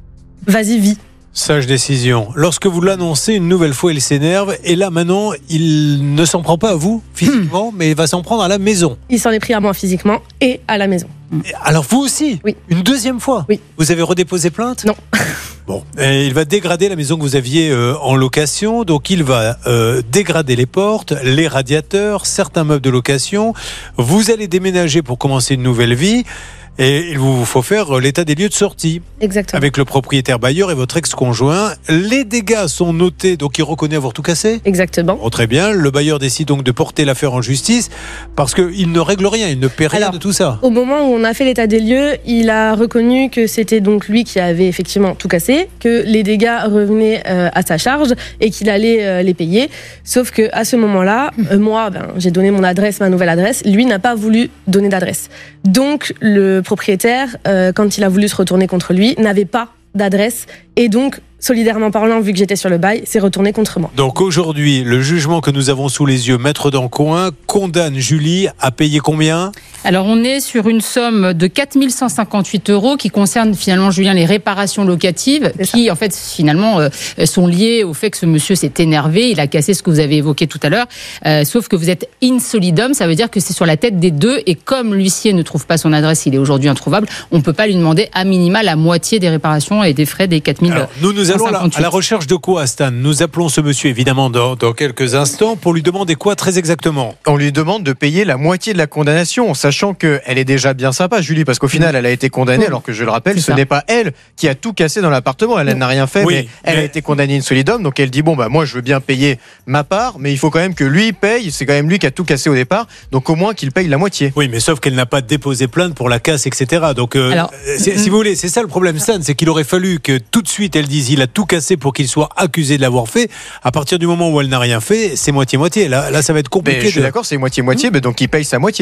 vas-y, vis. Sage décision. Lorsque vous l'annoncez une nouvelle fois, il s'énerve et là maintenant, il ne s'en prend pas à vous physiquement, mais il va s'en prendre à la maison. Il s'en est pris à moi physiquement et à la maison. Alors vous aussi ? Oui. Une deuxième fois ? Oui. Vous avez redéposé plainte ? Non. Bon, et il va dégrader la maison que vous aviez en location, donc il va dégrader les portes, les radiateurs, certains meubles de location. Vous allez déménager pour commencer une nouvelle vie. Et il vous faut faire l'état des lieux de sortie. Exactement. Avec le propriétaire bailleur et votre ex-conjoint. Les dégâts sont notés, donc il reconnaît avoir tout cassé. Exactement. Bon, très bien. Le bailleur décide donc de porter l'affaire en justice parce qu'il ne règle rien, il ne paie rien de tout ça. Au moment où on a fait l'état des lieux, il a reconnu que c'était donc lui qui avait effectivement tout cassé, que les dégâts revenaient à sa charge et qu'il allait les payer. Sauf que à ce moment-là, moi, j'ai donné mon adresse, ma nouvelle adresse. Lui n'a pas voulu donner d'adresse. Donc le propriétaire, quand il a voulu se retourner contre lui, n'avait pas d'adresse et donc, solidairement parlant, vu que j'étais sur le bail, s'est retourné contre moi. Donc aujourd'hui, le jugement que nous avons sous les yeux, maître d'Ancoing, condamne Julie à payer combien ? Alors on est sur une somme de 4 158 € qui concerne finalement, Julien, les réparations locatives qui en fait finalement sont liées au fait que ce monsieur s'est énervé, il a cassé ce que vous avez évoqué tout à l'heure, sauf que vous êtes in solidum, ça veue dire que c'est sur la tête des deux et comme l'huissier ne trouve pas son adresse, il est aujourd'hui introuvable, on ne peut pas lui demander à minima la moitié des réparations et des frais des 4 Alors, nous allons à la recherche de quoi, Stan ? Nous appelons ce monsieur évidemment dans quelques instants pour lui demander quoi très exactement ? On lui demande de payer la moitié de la condamnation, sachant qu'elle est déjà bien sympa, Julie, parce qu'au final, elle a été condamnée, alors que je le rappelle, ce n'est pas elle qui a tout cassé dans l'appartement. Elle n'a rien fait, mais elle a été condamnée in solidum, donc elle dit moi je veux bien payer ma part, mais il faut quand même que lui paye, c'est quand même lui qui a tout cassé au départ, donc au moins qu'il paye la moitié. Oui, mais sauf qu'elle n'a pas déposé plainte pour la casse, etc. Donc, si vous voulez, c'est ça le problème, Stan, c'est qu'il aurait fallu que tout de suite elle dise il a tout cassé pour qu'il soit accusé de l'avoir fait. À partir du moment où elle n'a rien fait, c'est moitié-moitié. Là, ça va être compliqué. Je suis d'accord, c'est moitié-moitié, mais donc il paye sa moitié.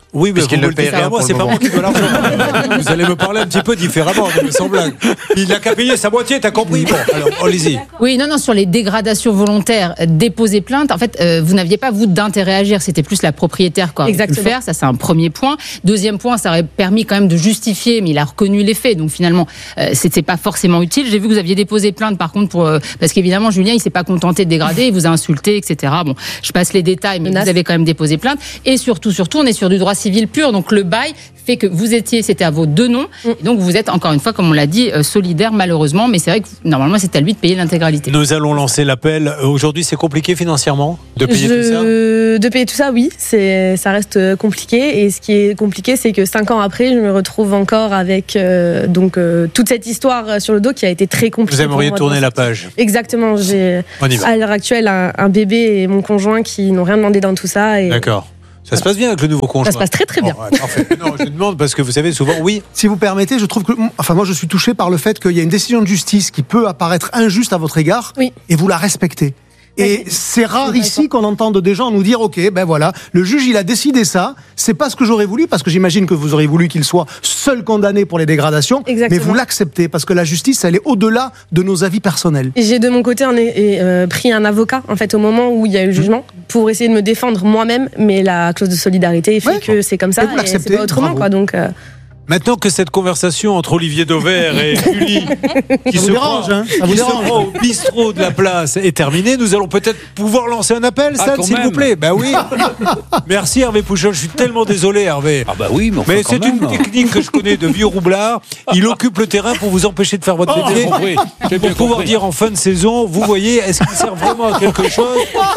Oui, mais vous me le direz à moi, c'est pas moi qui dois l'argent. Vous allez me parler un petit peu différemment, mais sans blague. Il n'a qu'à payer sa moitié, t'as compris? Bon, alors, allez-y. Oui, non, sur les dégradations volontaires, déposer plainte, en fait, vous n'aviez pas, vous, d'intérêt à agir. C'était plus la propriétaire qui aurait pu le faire. Ça, c'est un premier point. Deuxième point, ça aurait permis quand même de justifier, mais il a reconnu les faits. Donc, finalement, c'était pas forcément utile. J'ai vu que vous aviez déposé plainte, par contre, parce qu'évidemment, Julien, il s'est pas contenté de dégrader, il vous a insulté, etc. Bon, je passe les détails, mais vous avez quand même déposé plainte. Et surtout, on est sur du droit civil pur. Donc, le bail fait que c'était à vos deux noms. Et donc, vous êtes, encore une fois, comme on l'a dit, solidaire, malheureusement. Mais c'est vrai que, normalement, c'est à lui de payer l'intégralité. Nous allons lancer l'appel. Aujourd'hui, c'est compliqué financièrement de payer tout ça? De payer tout ça, oui. Ça reste compliqué. Et ce qui est compliqué, c'est que 5 ans après, je me retrouve encore avec toute cette histoire sur le dos qui a été très compliquée. Vous aimeriez tourner la page? Exactement. J'ai, à l'heure actuelle, un bébé et mon conjoint qui n'ont rien demandé dans tout ça. Et... D'accord. Ça se passe bien avec le nouveau conjoint? Ça se passe très très bien. Bon, parfait. Non, je demande parce que vous savez souvent, oui. Si vous permettez, je trouve que, moi je suis touché par le fait qu'il y a une décision de justice qui peut apparaître injuste à votre égard, et vous la respectez. Et c'est rare ici qu'on entende des gens nous dire, ok, ben voilà, le juge il a décidé ça, c'est pas ce que j'aurais voulu, parce que j'imagine que vous auriez voulu qu'il soit seul condamné pour les dégradations, mais vous l'acceptez, parce que la justice, elle est au-delà de nos avis personnels. Et j'ai de mon côté pris un avocat, en fait, au moment où il y a eu le jugement, pour essayer de me défendre moi-même, mais la clause de solidarité fait que c'est comme ça, et c'est pas autrement, quoi, donc... Maintenant que cette conversation entre Olivier Dauvert et Julie, qui se prend au bistrot de la place, est terminée, nous allons peut-être pouvoir lancer un appel, s'il vous plaît. Ben oui. Merci Hervé Pouchol, je suis tellement désolé Hervé. Ah bah oui, mais c'est une technique que je connais de vieux roublard. Il occupe le terrain pour vous empêcher de faire votre métier. Pour pouvoir dire en fin de saison, vous voyez, est-ce qu'il sert vraiment à quelque chose?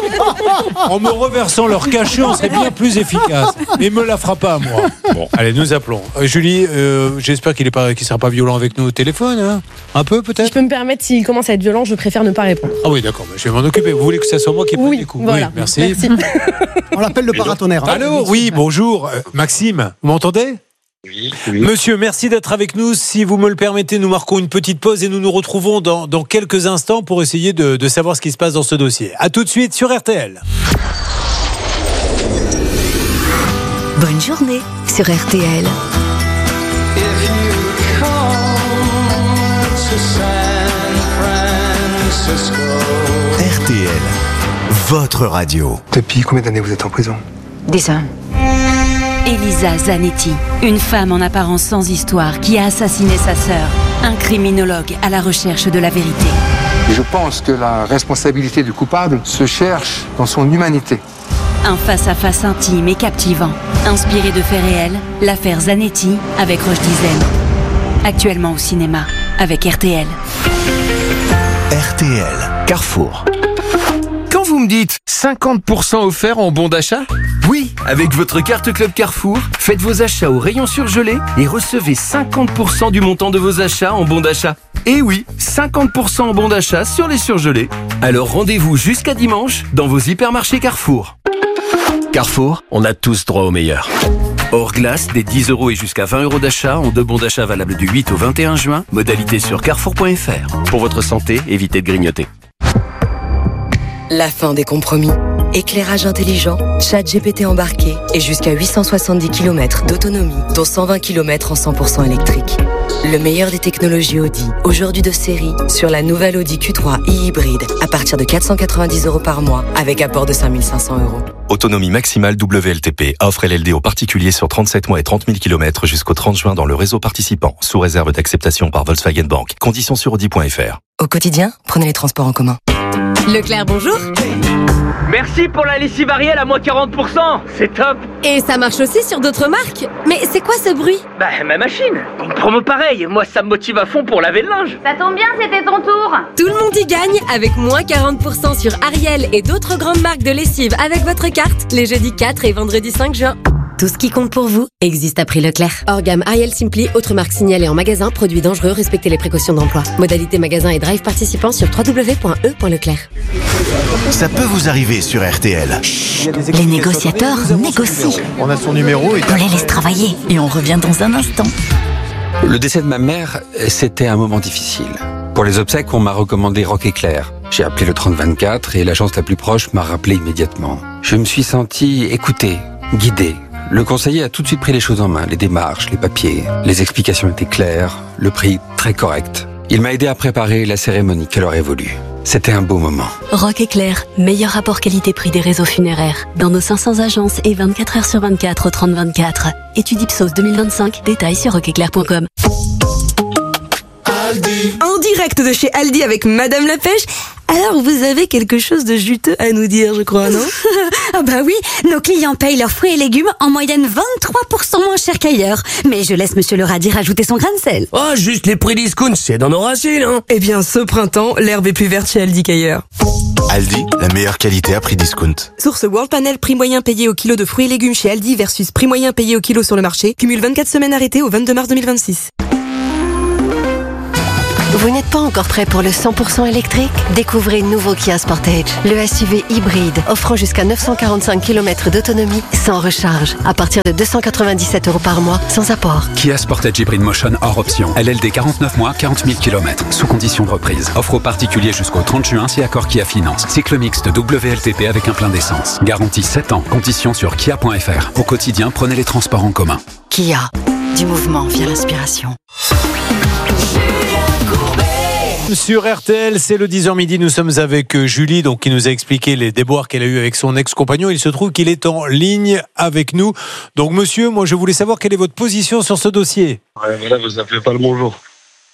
En me reversant leur cachet, on serait bien plus efficace. Et me la fera pas à moi. Bon, allez, nous appelons. Julie, j'espère qu'il ne sera pas violent avec nous au téléphone. Hein. Un peu peut-être. Je peux me permettre, s'il commence à être violent, je préfère ne pas répondre. Ah oui, d'accord, je vais m'en occuper. Vous voulez que ça soit moi qui prenne les coups? Voilà. Oui, merci. On l'appelle le paratonnerre. Allô, oui, bonjour. Maxime, vous m'entendez? Oui. Monsieur, merci d'être avec nous. Si vous me le permettez, nous marquons une petite pause et nous nous retrouvons dans quelques instants pour essayer de savoir ce qui se passe dans ce dossier. A tout de suite sur RTL. Bonne journée sur RTL. RTL, votre radio. Depuis combien d'années vous êtes en prison? 10 ans. Elisa Zanetti, une femme en apparence sans histoire qui a assassiné sa sœur. Un criminologue à la recherche de la vérité. Je pense que la responsabilité du coupable se cherche dans son humanité. Un face-à-face intime et captivant. Inspiré de faits réels, l'affaire Zanetti avec Roche Dizem. Actuellement au cinéma avec RTL. RTL, Carrefour. Quand vous me dites 50% offert en bon d'achat? Oui, avec votre carte Club Carrefour, faites vos achats au rayon surgelé et recevez 50% du montant de vos achats en bon d'achat. Et oui, 50% en bon d'achat sur les surgelés. Alors rendez-vous jusqu'à dimanche dans vos hypermarchés Carrefour. Carrefour, on a tous droit au meilleur. Hors glace, des 10 € et jusqu'à 20 € d'achat en 2 bons d'achat valables du 8 au 21 juin. Modalité sur carrefour.fr. Pour votre santé, évitez de grignoter. La fin des compromis. Éclairage intelligent, ChatGPT embarqué et jusqu'à 870 km d'autonomie, dont 120 km en 100% électrique. Le meilleur des technologies Audi, aujourd'hui de série, sur la nouvelle Audi Q3 e-hybride à partir de 490 € par mois avec apport de 5 500 €. Autonomie maximale WLTP. Offre LLD aux particuliers sur 37 mois et 30 000 km jusqu'au 30 juin dans le réseau participant, sous réserve d'acceptation par Volkswagen Bank. Conditions sur Audi.fr. Au quotidien, prenez les transports en commun. Leclerc, bonjour. Merci pour la lessive Ariel à moins 40%, c'est top. Et ça marche aussi sur d'autres marques. Mais c'est quoi ce bruit? Bah ma machine, une promo pareil, moi ça me motive à fond pour laver le linge. Ça tombe bien, c'était ton tour. Tout le monde y gagne avec moins 40% sur Ariel et d'autres grandes marques de lessive avec votre carte les jeudis 4 et vendredi 5 juin. Tout ce qui compte pour vous existe à prix Leclerc. Hors gamme Ariel Simply, autres marques signalées en magasin, produits dangereux, respectez les précautions d'emploi. Modalité magasin et drive participants sur www.e.leclerc. Ça peut vous arriver sur RTL. Les négociateurs négocient. On a son numéro et on les laisse travailler et on revient dans un instant. Le décès de ma mère, c'était un moment difficile. Pour les obsèques, on m'a recommandé Rock Éclair. J'ai appelé le 3024 et l'agence la plus proche m'a rappelé immédiatement. Je me suis senti écouté, guidé. Le conseiller a tout de suite pris les choses en main, les démarches, les papiers. Les explications étaient claires, le prix très correct. Il m'a aidé à préparer la cérémonie qu'elle aurait voulu. C'était un beau moment. Rock Éclair, meilleur rapport qualité-prix des réseaux funéraires. Dans nos 500 agences et 24 heures sur 24 au 30-24. Étude Ipsos 2025, détails sur rockeclair.com. En direct de chez Aldi avec Madame la Pêche. Alors, vous avez quelque chose de juteux à nous dire, je crois, non? Ah bah oui, nos clients payent leurs fruits et légumes en moyenne 23% moins cher qu'ailleurs. Mais je laisse Monsieur le radis rajouter son grain de sel. Oh, juste les prix discount, c'est dans nos racines, hein. Eh bien, ce printemps, l'herbe est plus verte chez Aldi qu'ailleurs. Aldi, la meilleure qualité à prix discount. Source World Panel, prix moyen payé au kilo de fruits et légumes chez Aldi versus prix moyen payé au kilo sur le marché. Cumule 24 semaines arrêtées au 22 mars 2026. Vous n'êtes pas encore prêt pour le 100% électrique? Découvrez le nouveau Kia Sportage, le SUV hybride, offrant jusqu'à 945 km d'autonomie sans recharge, à partir de 297 € par mois, sans apport. Kia Sportage Hybrid Motion hors option. LLD 49 mois, 40 000 km. Sous condition de reprise. Offre aux particuliers jusqu'au 30 juin si accord Kia Finance. Cycle mixte WLTP avec un plein d'essence. Garantie 7 ans. Conditions sur kia.fr. Au quotidien, prenez les transports en commun. Kia, du mouvement via l'inspiration. Sur RTL, c'est le 10h midi, nous sommes avec Julie, donc qui nous a expliqué les déboires qu'elle a eu avec son ex-compagnon. Il se trouve qu'il est en ligne avec nous. Donc monsieur, moi je voulais savoir quelle est votre position sur ce dossier. Ouais, mais là vous appelez pas le bonjour. Pardon ?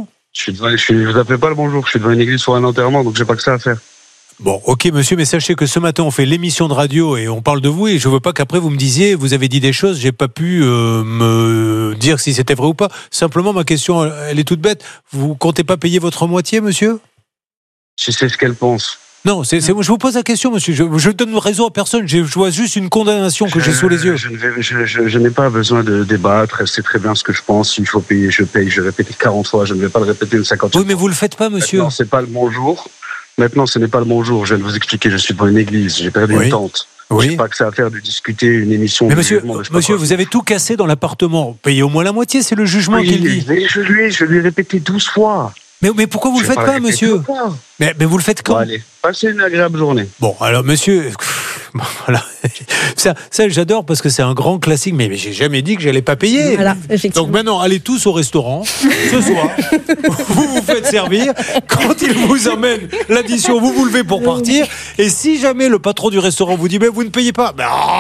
Vous appelez pas le bonjour, je suis devant une église sur un enterrement, donc j'ai pas que ça à faire. Bon, ok monsieur, mais sachez que ce matin on fait l'émission de radio et on parle de vous et je veux pas qu'après vous me disiez, vous avez dit des choses, j'ai pas pu me dire si c'était vrai ou pas. Simplement ma question, elle est toute bête. Vous comptez pas payer votre moitié, monsieur ? Si c'est ce qu'elle pense. Non, je vous pose la question, monsieur. Je donne raison à personne. Je vois juste une condamnation que j'ai sous les yeux. Je n'ai pas besoin de débattre. Elle sait très bien ce que je pense. S'il faut payer, je paye. Je l'ai répété 40 fois. Je ne vais pas le répéter une 50 fois. Oui, mais vous le faites pas, monsieur. Non, c'est pas le bonjour. Maintenant, ce n'est pas le bonjour. Je viens de vous expliquer. Je suis devant une église. J'ai perdu une tante. Oui. J'ai pas que ça à faire de discuter une émission. Mais monsieur, vous avez tout cassé dans l'appartement. Payez au moins la moitié. C'est le jugement qui le dit. Je lui ai répété 12 fois. Mais pourquoi vous le faites pas, monsieur ? Mais vous le faites quand ? Bon, allez, passez une agréable journée. Bon, alors, monsieur... Voilà. Ça, j'adore parce que c'est un grand classique, mais j'ai jamais dit que j'allais pas payer. Voilà, effectivement. Donc maintenant, allez tous au restaurant ce soir. Vous faites servir. Quand il vous emmène l'addition, vous vous levez pour partir. Et si jamais le patron du restaurant vous dit mais vous ne payez pas,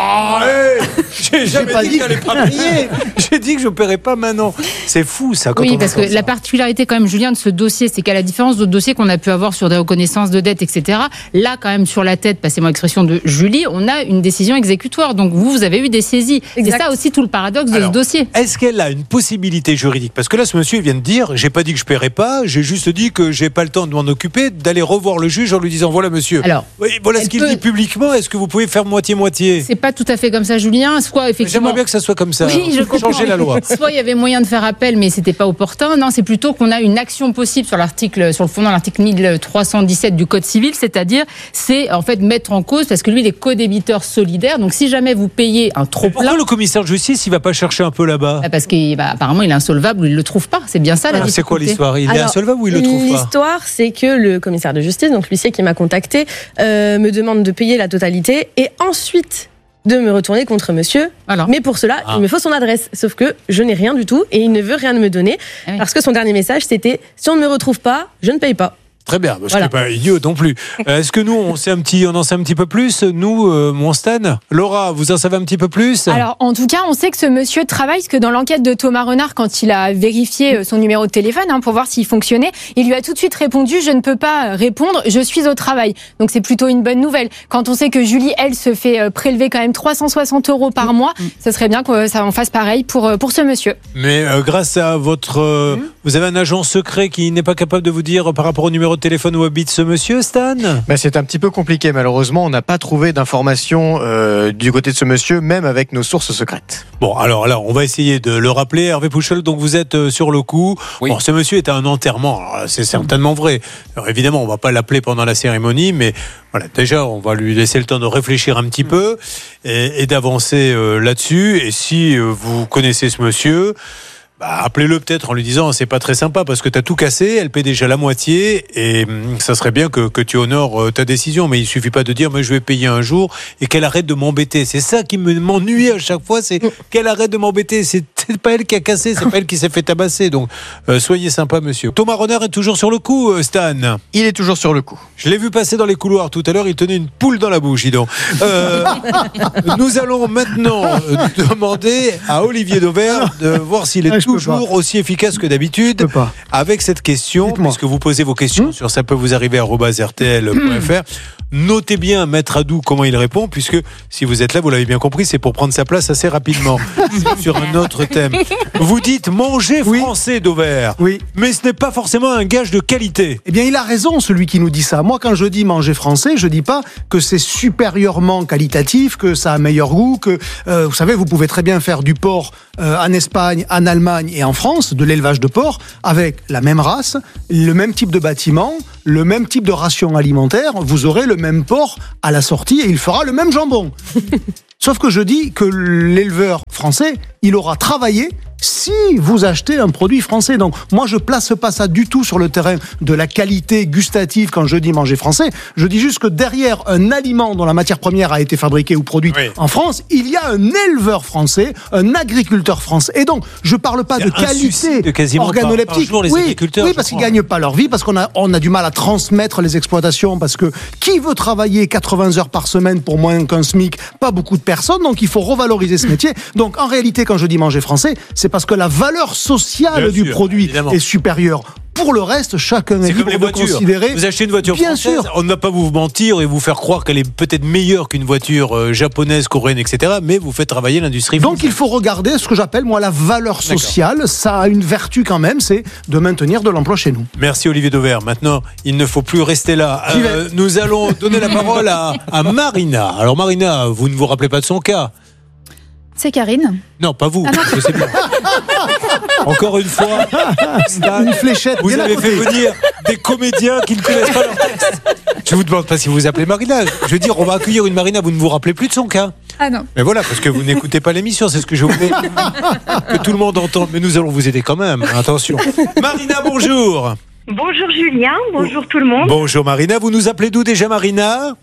j'ai jamais dit que j'allais pas payer. J'ai dit que je ne paierais pas maintenant. C'est fou ça. Oui, parce que la particularité quand même, Julien, de ce dossier, c'est qu'à la différence d'autres dossiers qu'on a pu avoir sur des reconnaissances de dettes, etc. Là, quand même, sur la tête, passez-moi l'expression de Julie, on a une décision exécutoire. Donc vous avez eu des saisies. Exact. C'est ça aussi tout le paradoxe de ce dossier. Est-ce qu'elle a une possibilité juridique ? Parce que là, ce monsieur vient de dire, j'ai pas dit que je paierais pas, j'ai juste dit que j'ai pas le temps de m'en occuper, d'aller revoir le juge en lui disant voilà monsieur. Alors, voilà ce qu'il dit publiquement. Est-ce que vous pouvez faire moitié-moitié ? C'est pas tout à fait comme ça, Julien. Soit effectivement. J'aimerais bien que ça soit comme ça. Oui, je comprends. Changer la loi. Soit il y avait moyen de faire appel, mais c'était pas opportun. Non, c'est plutôt qu'on a une action possible sur le fondement de l'article 1317 du Code civil, c'est-à-dire c'est en fait mettre en cause parce que lui il est co-débiteur solidaire. Donc si jamais vous payez un trop plein. Pourquoi le commissaire de justice il va pas chercher un peu là-bas ? Parce qu'apparemment il est insolvable ou il le trouve pas. C'est bien ça la difficulté. C'est quoi l'histoire ? Il est insolvable ou il le trouve pas ? L'histoire, c'est que le commissaire de justice, donc l'huissier qui m'a contacté, me demande de payer la totalité et ensuite de me retourner contre monsieur. Alors. Mais pour cela, il me faut son adresse. Sauf que je n'ai rien du tout et il ne veut rien me donner parce que son dernier message c'était si on ne me retrouve pas, je ne paye pas. Très bien, parce que c'est pas idiot non plus. Est-ce que nous, on en sait un petit peu plus, nous, mon Stan ? Laura, vous en savez un petit peu plus ? Alors, en tout cas, on sait que ce monsieur travaille, parce que dans l'enquête de Thomas Renard, quand il a vérifié son numéro de téléphone pour voir s'il fonctionnait, il lui a tout de suite répondu « Je ne peux pas répondre, je suis au travail ». Donc, c'est plutôt une bonne nouvelle. Quand on sait que Julie, elle, se fait prélever quand même 360 € par mois, ça serait bien qu'on fasse pareil pour ce monsieur. Mais grâce à votre... Vous avez un agent secret qui n'est pas capable de vous dire par rapport au numéro de téléphone où habite ce monsieur, Stan ? C'est un petit peu compliqué, malheureusement. On n'a pas trouvé d'informations du côté de ce monsieur, même avec nos sources secrètes. Bon, alors là, on va essayer de le rappeler. Hervé Pouchol, donc vous êtes sur le coup. Oui. Bon, ce monsieur est à un enterrement. Alors, c'est certainement vrai. Alors, évidemment, on ne va pas l'appeler pendant la cérémonie, mais voilà, déjà, on va lui laisser le temps de réfléchir un petit peu et d'avancer là-dessus. Et si vous connaissez ce monsieur... appelez-le peut-être en lui disant c'est pas très sympa parce que tu as tout cassé, elle paie déjà la moitié et ça serait bien que tu honores ta décision, mais il suffit pas de dire mais je vais payer un jour et qu'elle arrête de m'embêter. C'est ça qui m'ennuie à chaque fois, c'est qu'elle arrête de m'embêter. C'est pas elle qui a cassé, c'est pas elle qui s'est fait tabasser. Donc soyez sympa, monsieur. Thomas Renard est toujours sur le coup, Stan. Il est toujours sur le coup. Je l'ai vu passer dans les couloirs tout à l'heure, il tenait une poule dans la bouche, dis donc. Nous allons maintenant demander à Olivier Dauvert de voir s'il est toujours aussi efficace que d'habitude avec cette question, puisque vous posez vos questions sur ça peut vous arriver @rtl.fr. Notez bien, Maître Adou, comment il répond, puisque si vous êtes là, vous l'avez bien compris, c'est pour prendre sa place assez rapidement sur un autre thème. Vous dites manger français, Dauvert. Oui. Mais ce n'est pas forcément un gage de qualité. Eh bien, il a raison, celui qui nous dit ça. Moi, quand je dis manger français, je dis pas que c'est supérieurement qualitatif, que ça a meilleur goût, que, vous savez, vous pouvez très bien faire du porc en Espagne, en Allemagne et en France, de l'élevage de porc, avec la même race, le même type de bâtiment, le même type de ration alimentaire. Vous aurez le même porc à la sortie et il fera le même jambon. Sauf que je dis que l'éleveur français, il aura travaillé si vous achetez un produit français. Donc moi, je place pas ça du tout sur le terrain de la qualité gustative quand je dis manger français. Je dis juste que derrière un aliment dont la matière première a été fabriquée ou produite en France, il y a un éleveur français, un agriculteur français. Et donc, je parle pas de qualité organoleptique. Oui, parce qu'ils gagnent pas leur vie, parce qu'on a du mal à transmettre les exploitations, parce que qui veut travailler 80 heures par semaine pour moins qu'un SMIC? Pas beaucoup de personnes, donc il faut revaloriser ce métier. Donc en réalité, quand je dis manger français, c'est parce que la valeur sociale du produit est supérieure. Pour le reste, chacun est libre de considérer. Vous achetez une voiture française, on ne va pas vous mentir et vous faire croire qu'elle est peut-être meilleure qu'une voiture japonaise, coréenne, etc. Mais vous faites travailler l'industrie française. Donc il faut regarder ce que j'appelle moi la valeur sociale. Ça a une vertu quand même, c'est de maintenir de l'emploi chez nous. Merci Olivier Dauvert. Maintenant, il ne faut plus rester là. Nous allons donner la parole à Marina. Alors Marina, vous ne vous rappelez pas de son cas? C'est Karine. Non, pas vous. Je sais bien. Encore une fois, une fléchette. Vous avez fait venir des comédiens qui ne connaissent pas leur texte. Je vous demande pas si vous vous appelez Marina. Je veux dire, on va accueillir une Marina. Vous ne vous rappelez plus de son cas? Ah non. Mais voilà, parce que vous n'écoutez pas l'émission, c'est ce que je voulais que tout le monde entende. Mais nous allons vous aider quand même. Attention. Marina, bonjour. Bonjour Julien, bonjour tout le monde. Bonjour Marina. Vous nous appelez d'où déjà, Marina?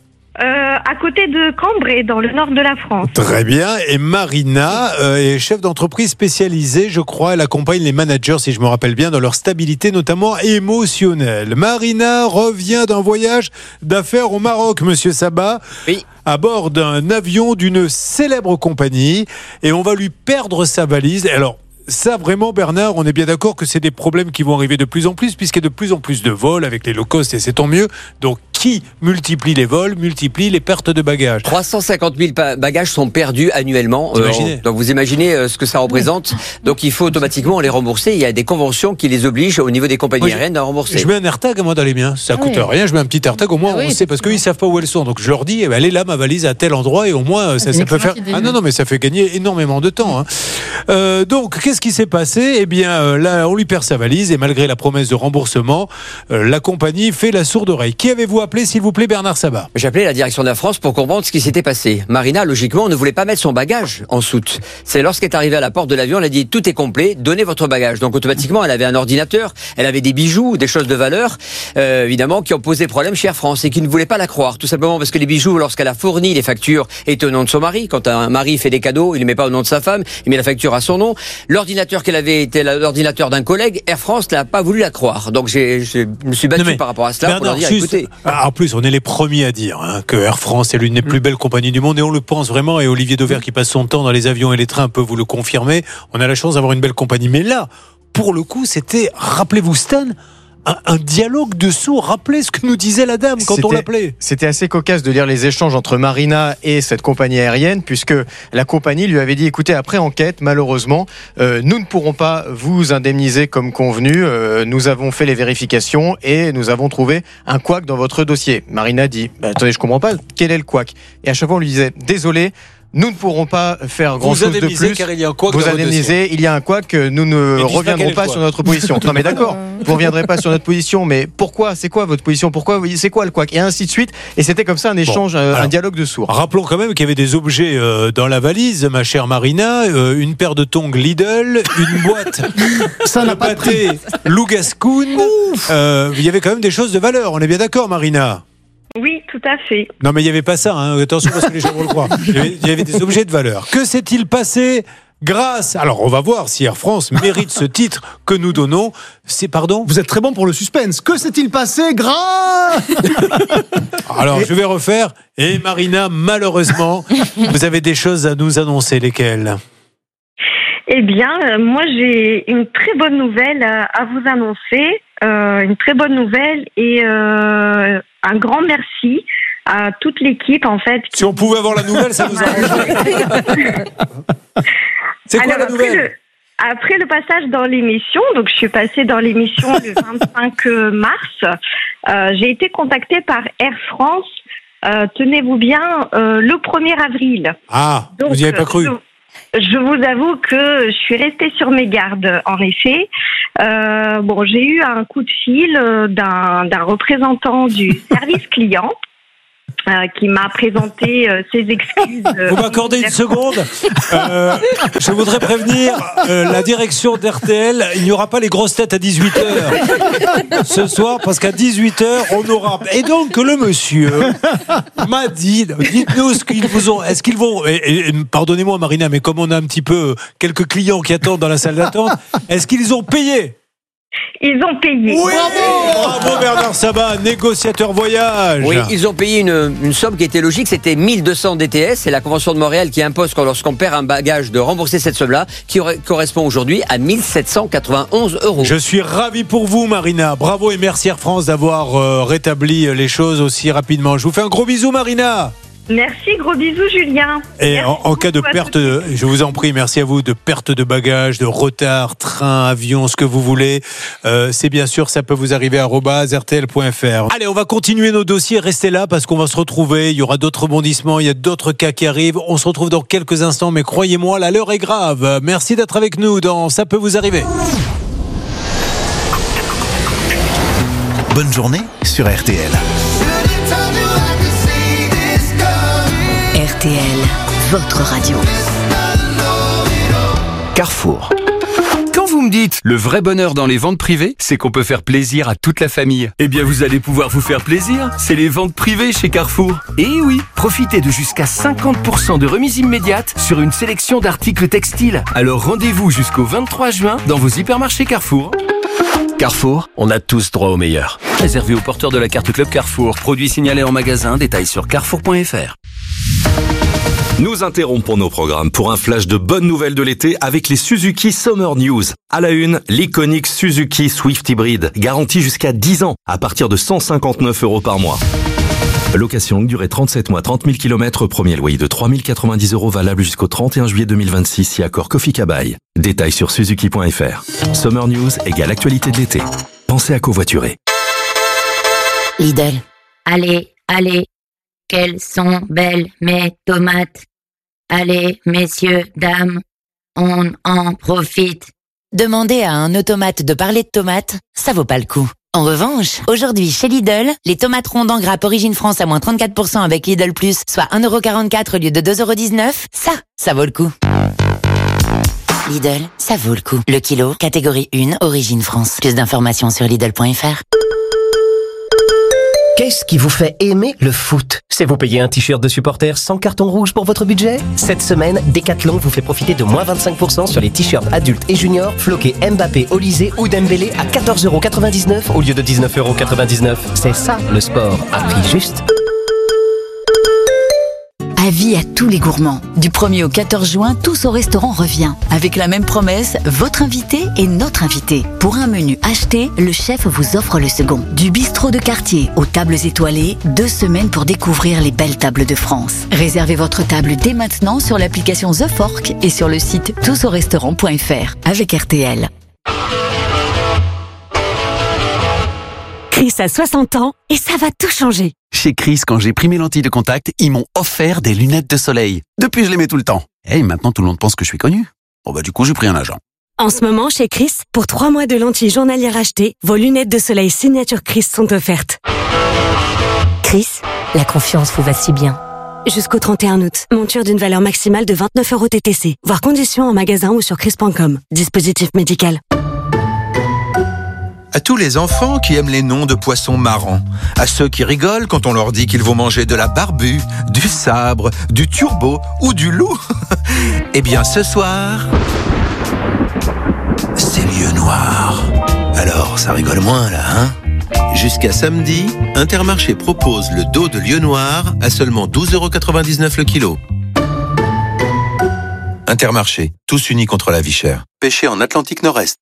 À côté de Cambrai, dans le nord de la France. Très bien. Et Marina est chef d'entreprise spécialisée, je crois. Elle accompagne les managers, si je me rappelle bien, dans leur stabilité, notamment émotionnelle. Marina revient d'un voyage d'affaires au Maroc, monsieur Sabat. Oui. À bord d'un avion d'une célèbre compagnie. Et on va lui perdre sa valise. Alors, ça, vraiment, Bernard, on est bien d'accord que c'est des problèmes qui vont arriver de plus en plus, puisqu'il y a de plus en plus de vols avec les low cost, et c'est tant mieux. Donc, qui multiplie les vols, multiplie les pertes de bagages. 350 000 bagages sont perdus annuellement. Donc, vous imaginez ce que ça représente. Donc, il faut automatiquement les rembourser. Il y a des conventions qui les obligent, au niveau des compagnies aériennes, à rembourser. Je mets un AirTag, moi, dans les miens. Ça coûte rien. Je mets un petit AirTag, au moins, on sait, parce qu'ils savent pas où elles sont. Donc, je leur dis, elle est là, ma valise, à tel endroit, et au moins, ça peut faire. Ah non, mais ça fait gagner énormément de temps. Donc, qu'est-ce qui s'est passé? Eh bien, là, on lui perd sa valise, et malgré la promesse de remboursement, la compagnie fait la sourde oreille. Qui avez-vous appelé, s'il vous plaît, Bernard Sabat? J'ai appelé la direction d'Air France pour comprendre ce qui s'était passé. Marina, logiquement, ne voulait pas mettre son bagage en soute. C'est lorsqu'elle est arrivée à la porte de l'avion, elle a dit tout est complet, donnez votre bagage. Donc automatiquement, elle avait un ordinateur, elle avait des bijoux, des choses de valeur, évidemment, qui ont posé problème chez Air France et qui ne voulaient pas la croire. Tout simplement parce que les bijoux, lorsqu'elle a fourni les factures, étaient au nom de son mari. Quand un mari fait des cadeaux, il ne met pas au nom de sa femme, il met la facture à son nom. L'ordinateur qu'elle avait était l'ordinateur d'un collègue. Air France n'a pas voulu la croire. Donc je me suis battu par rapport à cela pour leur dire écoutez. En plus, on est les premiers à dire que Air France est l'une des plus belles compagnies du monde et on le pense vraiment. Et Olivier Dauvert qui passe son temps dans les avions et les trains peut vous le confirmer. On a la chance d'avoir une belle compagnie. Mais là, pour le coup, c'était, rappelez-vous Stan, un dialogue de sourds. Rappelez ce que nous disait la dame quand on l'appelait. C'était assez cocasse de lire les échanges entre Marina et cette compagnie aérienne, puisque la compagnie lui avait dit écoutez, après enquête, malheureusement, nous ne pourrons pas vous indemniser comme convenu. Nous avons fait les vérifications et nous avons trouvé un couac dans votre dossier. Marina dit attendez, je comprends pas, quel est le couac? Et à chaque fois, on lui disait désolé, nous ne pourrons pas faire grand chose de plus. Car il y a un couac vous dans votre indemnisez, il y a un couac, nous ne reviendrons pas sur notre position. Non mais d'accord, vous ne reviendrez pas sur notre position, mais pourquoi? C'est quoi votre position? Pourquoi? C'est quoi le couac? Et ainsi de suite. Et c'était comme ça un échange, un dialogue de sourds. Rappelons quand même qu'il y avait des objets dans la valise, ma chère Marina, une paire de tongs Lidl, une boîte de pâté Lougascoun. Il y avait quand même des choses de valeur, on est bien d'accord Marina? Oui, tout à fait. Non mais il n'y avait pas ça, hein. Attention parce que les gens vont le croire. Il y avait des objets de valeur. Que s'est-il passé grâce... Alors on va voir si Air France mérite ce titre que nous donnons. C'est pardon? Vous êtes très bon pour le suspense. Que s'est-il passé grâce... Alors je vais refaire. Et Marina, malheureusement, vous avez des choses à nous annoncer. Lesquelles? Eh bien, moi j'ai une très bonne nouvelle à vous annoncer. Une très bonne nouvelle et un grand merci à toute l'équipe en fait. Si on pouvait avoir la nouvelle, ça nous arrangerait. C'est quoi la nouvelle? Après le passage dans l'émission, donc je suis passée dans l'émission le 25 mars, j'ai été contactée par Air France, tenez-vous bien, le 1er avril. Ah, donc, vous n'y avez pas cru? Je vous avoue que je suis restée sur mes gardes, en effet. J'ai eu un coup de fil d'un représentant du service client qui m'a présenté ses excuses. Vous m'accordez une seconde? Je voudrais prévenir la direction d'RTL, il n'y aura pas les grosses têtes à 18h ce soir, parce qu'à 18h, on aura... Et donc, le monsieur m'a dit, dites-nous ce qu'ils vous ont... Est-ce qu'ils vont... Et pardonnez-moi Marina, mais comme on a un petit peu quelques clients qui attendent dans la salle d'attente, est-ce qu'ils ont payé? Ils ont payé. Oui, bravo Bernard Sabat, négociateur voyage. Oui, ils ont payé une somme qui était logique, c'était 1200 DTS. C'est la Convention de Montréal qui impose que lorsqu'on perd un bagage de rembourser cette somme-là, qui correspond aujourd'hui à 1791 €. Je suis ravi pour vous Marina, bravo et merci Air France d'avoir rétabli les choses aussi rapidement. Je vous fais un gros bisou Marina. Merci, gros bisous Julien. Et en cas de perte, je vous en prie, merci à vous, de perte de bagages, de retard, train, avion, ce que vous voulez, c'est bien sûr, ça peut vous arriver à @rtl.fr. Allez, on va continuer nos dossiers, restez là parce qu'on va se retrouver, il y aura d'autres rebondissements, il y a d'autres cas qui arrivent, on se retrouve dans quelques instants, mais croyez-moi, là, l'heure est grave. Merci d'être avec nous dans Ça peut vous arriver. Bonne journée sur RTL. RTL, votre radio. Carrefour. Quand vous me dites le vrai bonheur dans les ventes privées, c'est qu'on peut faire plaisir à toute la famille. Eh bien, vous allez pouvoir vous faire plaisir. C'est les ventes privées chez Carrefour. Et oui, profitez de jusqu'à 50% de remise immédiate sur une sélection d'articles textiles. Alors rendez-vous jusqu'au 23 juin dans vos hypermarchés Carrefour. Carrefour, on a tous droit au meilleur. Réservé aux porteurs de la carte Club Carrefour. Produit signalé en magasin. Détails sur carrefour.fr. Nous interrompons nos programmes pour un flash de bonnes nouvelles de l'été avec les Suzuki Summer News. À la une, l'iconique Suzuki Swift Hybrid, garantie jusqu'à 10 ans, à partir de 159 € par mois. Location longue durée 37 mois, 30 000 km, premier loyer de 3 090 € valable jusqu'au 31 juillet 2026 si accord Kofi Kabai. Détails sur suzuki.fr. Summer News égale actualité de l'été. Pensez à covoiturer. Lidl. Allez, quelles sont belles mes tomates. Allez, messieurs, dames, on en profite. Demandez à un automate de parler de tomates, ça vaut pas le coup. En revanche, aujourd'hui chez Lidl, les tomates rondes en grappe Origine France à moins 34% avec Lidl Plus, soit 1,44 € au lieu de 2,19 €, ça vaut le coup. Lidl, ça vaut le coup. Le kilo, catégorie 1, Origine France. Plus d'informations sur Lidl.fr. Qu'est-ce qui vous fait aimer le foot? C'est vous payer un t-shirt de supporter sans carton rouge pour votre budget? Cette semaine, Decathlon vous fait profiter de moins 25% sur les t-shirts adultes et juniors floqués Mbappé, Olysée ou Dembélé à 14,99 € au lieu de 19,99 €. C'est ça le sport à prix juste. Avis à tous les gourmands. Du 1er au 14 juin, Tous au restaurant revient. Avec la même promesse, votre invité est notre invité. Pour un menu acheté, le chef vous offre le second. Du bistrot de quartier aux tables étoilées, 2 semaines pour découvrir les belles tables de France. Réservez votre table dès maintenant sur l'application The Fork et sur le site tousaurestaurant.fr avec RTL. Chris a 60 ans et ça va tout changer. Chez Chris, quand j'ai pris mes lentilles de contact, ils m'ont offert des lunettes de soleil. Depuis, je les mets tout le temps. Et maintenant, tout le monde pense que je suis connu. Bon du coup, j'ai pris un agent. En ce moment, chez Chris, pour 3 mois de lentilles journalières achetées, vos lunettes de soleil signature Chris sont offertes. Chris, la confiance vous va si bien. Jusqu'au 31 août, monture d'une valeur maximale de 29 € TTC. Voir conditions en magasin ou sur chris.com. Dispositif médical. À tous les enfants qui aiment les noms de poissons marrants, à ceux qui rigolent quand on leur dit qu'ils vont manger de la barbue, du sabre, du turbo ou du loup. Eh bien ce soir, c'est lieu noir. Alors ça rigole moins là, hein? Jusqu'à samedi, Intermarché propose le dos de lieu noir à seulement 12,99 € le kilo. Intermarché, tous unis contre la vie chère. Pêché en Atlantique Nord-Est.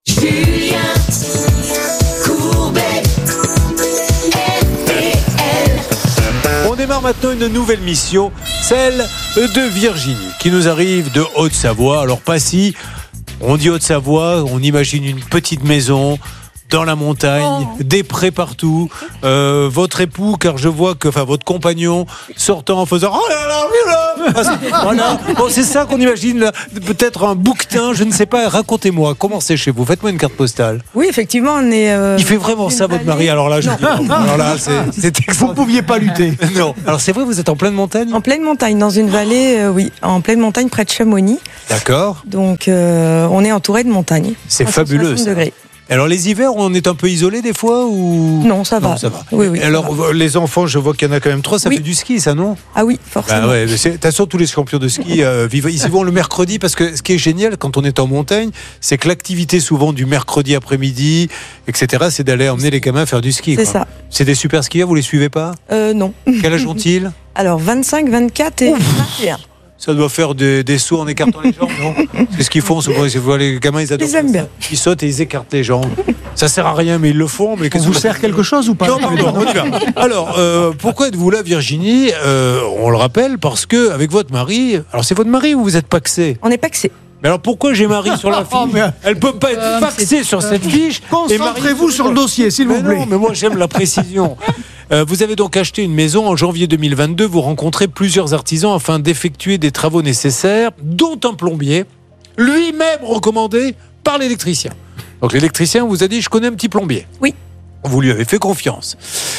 On démarre maintenant une nouvelle mission, celle de Virginie, qui nous arrive de Haute-Savoie. Alors pas si, on dit Haute-Savoie, on imagine une petite maison dans la montagne, des prés partout. Votre époux, car je vois que, enfin votre compagnon, sortant en faisant oh là là, oui là. Voilà. Bon, c'est ça qu'on imagine là. Peut-être un bouquetin, je ne sais pas. Racontez-moi, comment c'est chez vous? Faites-moi une carte postale. Oui, effectivement, on est. Il fait vraiment ça, votre mari. Alors là, je dis non. Alors là, vous ne pouviez pas lutter. Non. Alors c'est vrai, vous êtes en pleine montagne? En pleine montagne, dans une vallée, oui, en pleine montagne près de Chamonix. D'accord. Donc, on est entouré de montagnes. C'est fabuleux. Ça. Degrés. Alors les hivers, on est un peu isolé des fois ou non, ça va. Non, ça va. Oui, oui. Alors les enfants, je vois qu'il y en a quand même 3, ça fait du ski, ça non? Ah oui, forcément. Bah ouais, de toute façon, tous les champions de ski vivent. Ils y vont le mercredi parce que ce qui est génial quand on est en montagne, c'est que l'activité souvent du mercredi après-midi, etc., c'est d'aller emmener les gamins faire du ski. C'est ça. C'est des super skieurs, vous les suivez pas? Non. Quel âge ont-ils? Alors 25, 24 et 21. Ça doit faire des sauts en écartant les jambes, non? C'est ce qu'ils font souvent. Les gamins, ils adorent. Ils aiment bien. Ils sautent et ils écartent les jambes. Ça sert à rien, mais ils le font. Mais on vous sert quelque chose ou pas? Non, pardon, on y va. Alors, pourquoi êtes-vous là, Virginie? On le rappelle parce que avec votre mari, alors c'est votre mari ou vous êtes paxé? On est paxé. Mais alors pourquoi j'ai Marie sur la fiche? Elle peut pas être faxée sur cette fiche. Concentrez-vous sur le dossier, s'il vous plaît. Non, mais moi j'aime la précision. Vous avez donc acheté une maison en janvier 2022. Vous rencontrez plusieurs artisans afin d'effectuer des travaux nécessaires, dont un plombier, lui-même recommandé par l'électricien. Donc l'électricien vous a dit, je connais un petit plombier. Oui. Vous lui avez fait confiance.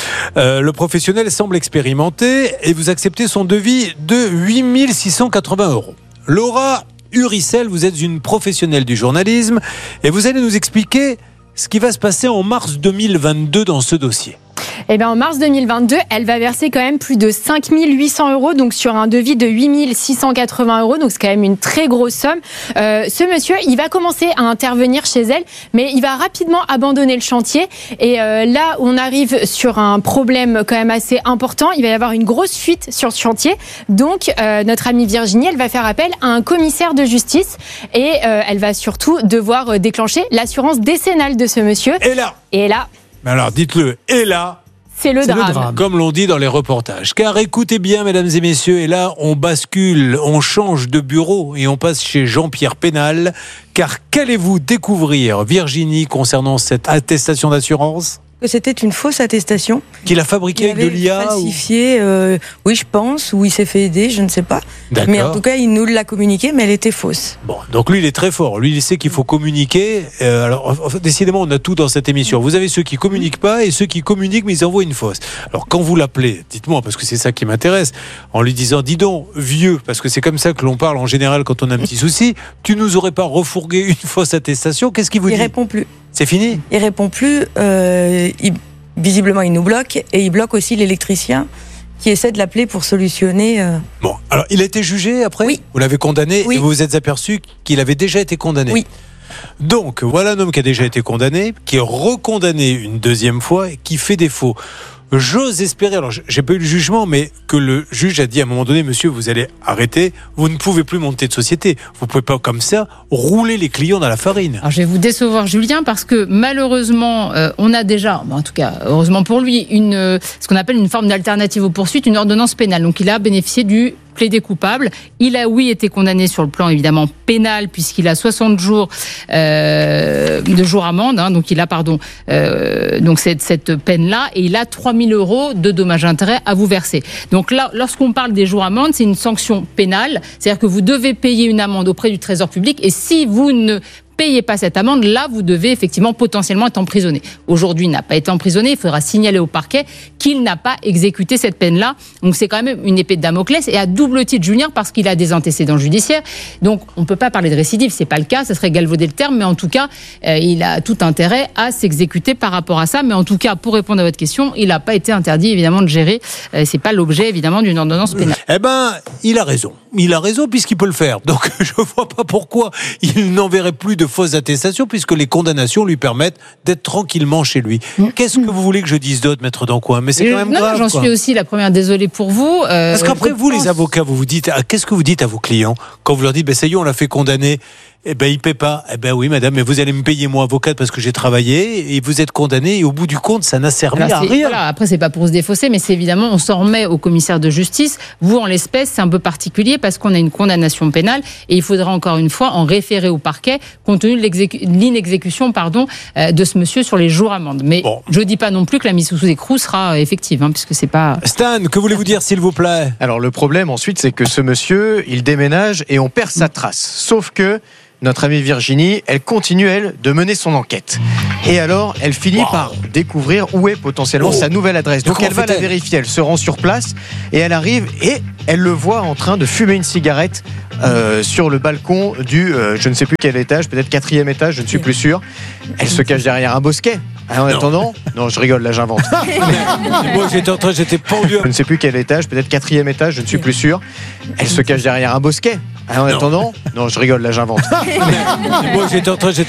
Le professionnel semble expérimenté et vous acceptez son devis de 8 680 €. Laura Uricel, vous êtes une professionnelle du journalisme et vous allez nous expliquer ce qui va se passer en mars 2022 dans ce dossier. Eh bien, en mars 2022, elle va verser quand même plus de 5 800 €, donc sur un devis de 8 680 €, donc c'est quand même une très grosse somme. Ce monsieur, il va commencer à intervenir chez elle, mais il va rapidement abandonner le chantier. Et là, on arrive sur un problème quand même assez important. Il va y avoir une grosse fuite sur ce chantier. Donc, notre amie Virginie, elle va faire appel à un commissaire de justice et elle va surtout devoir déclencher l'assurance décennale de ce monsieur. Et là. Mais alors, dites-le. Et là. C'est le drame. Comme l'on dit dans les reportages. Car écoutez bien, mesdames et messieurs, et là, on bascule, on change de bureau et on passe chez Jean-Pierre Pénal. Car qu'allez-vous découvrir, Virginie, concernant cette attestation d'assurance? Que c'était une fausse attestation. Qu'il a fabriquée avec de l'IA falsifiée, oui, je pense, ou il s'est fait aider, je ne sais pas. D'accord. Mais en tout cas, il nous l'a communiquée, mais elle était fausse. Bon, donc lui, il est très fort. Lui, il sait qu'il faut communiquer. Alors, décidément, on a tout dans cette émission. Vous avez ceux qui communiquent pas et ceux qui communiquent, mais ils envoient une fausse. Alors, quand vous l'appelez, dites-moi, parce que c'est ça qui m'intéresse, en lui disant, dis donc, vieux, parce que c'est comme ça que l'on parle en général quand on a un petit souci, tu nous aurais pas refourgué une fausse attestation, qu'est-ce qu'il vous dit? Il répond plus. C'est fini? Il répond plus. Visiblement, il nous bloque et il bloque aussi l'électricien qui essaie de l'appeler pour solutionner. Bon, alors il a été jugé après? Oui. Vous l'avez condamné et vous vous êtes aperçu qu'il avait déjà été condamné? Oui. Donc, voilà un homme qui a déjà été condamné, qui est recondamné une deuxième fois et qui fait défaut. J'ose espérer, alors j'ai pas eu le jugement, mais que le juge a dit à un moment donné, monsieur, vous allez arrêter, vous ne pouvez plus monter de société. Vous pouvez pas comme ça rouler les clients dans la farine. Alors je vais vous décevoir, Julien, parce que malheureusement, on a déjà, en tout cas, heureusement pour lui, ce qu'on appelle une forme d'alternative aux poursuites, une ordonnance pénale. Donc il a bénéficié du plaidé coupable. Il a, oui, été condamné sur le plan évidemment pénal, puisqu'il a 60 jours de jours amende, donc il a, donc cette peine-là, et il a 3 000 € de dommages-intérêts à vous verser. Donc là, lorsqu'on parle des jours amende, c'est une sanction pénale, c'est-à-dire que vous devez payer une amende auprès du Trésor public, et si vous ne payez pas cette amende, là, vous devez effectivement potentiellement être emprisonné. Aujourd'hui, il n'a pas été emprisonné. Il faudra signaler au parquet qu'il n'a pas exécuté cette peine-là. Donc, c'est quand même une épée de Damoclès, et à double titre, Julien, parce qu'il a des antécédents judiciaires. Donc, on ne peut pas parler de récidive. C'est pas le cas. Ça serait galvauder le terme. Mais en tout cas, il a tout intérêt à s'exécuter par rapport à ça. Mais en tout cas, pour répondre à votre question, il n'a pas été interdit, évidemment, de gérer. C'est pas l'objet, évidemment, d'une ordonnance pénale. Eh ben, il a raison. Il a raison puisqu'il peut le faire. Donc, je vois pas pourquoi il n'enverrait plus de fausses attestations, puisque les condamnations lui permettent d'être tranquillement chez lui. Qu'est-ce que vous voulez que je dise d'autre, maître Dancoin? Mais c'est quand même grave. J'en suis aussi la première, désolée pour vous. Parce qu'après, vous, les avocats, vous dites, qu'est-ce que vous dites à vos clients quand vous leur dites, ça y est, on l'a fait condamner? Eh ben, il paie pas. Eh ben oui, madame, mais vous allez me payer, moi, avocate, parce que j'ai travaillé, et vous êtes condamné, et au bout du compte, ça n'a servi à rien. Voilà, après, c'est pas pour se défausser, mais c'est évidemment, on s'en remet au commissaire de justice. Vous, en l'espèce, c'est un peu particulier parce qu'on a une condamnation pénale, et il faudra encore une fois en référer au parquet, compte tenu de l'inexécution, de ce monsieur sur les jours amendes. Mais je dis pas non plus que la mise sous écrou sera effective, puisque c'est pas... Stan, que voulez-vous dire, s'il vous plaît? Alors, le problème, ensuite, c'est que ce monsieur, il déménage et on perd sa trace. Sauf que notre amie Virginie, elle continue, elle, de mener son enquête. Et alors, elle finit par découvrir où est potentiellement sa nouvelle adresse. Donc, elle va la vérifier, elle se rend sur place et elle arrive et elle le voit en train de fumer une cigarette sur le balcon du, je ne sais plus quel étage, peut-être 4e étage, je ne suis plus sûr. Elle se cache derrière un bosquet. En attendant, non, je rigole, là j'invente. Moi j'étais pendu. Je ne sais plus quel étage, peut-être 4e étage, je ne suis plus sûr. Elle se cache derrière un bosquet. En attendant, non, je rigole, là j'invente. Moi j'étais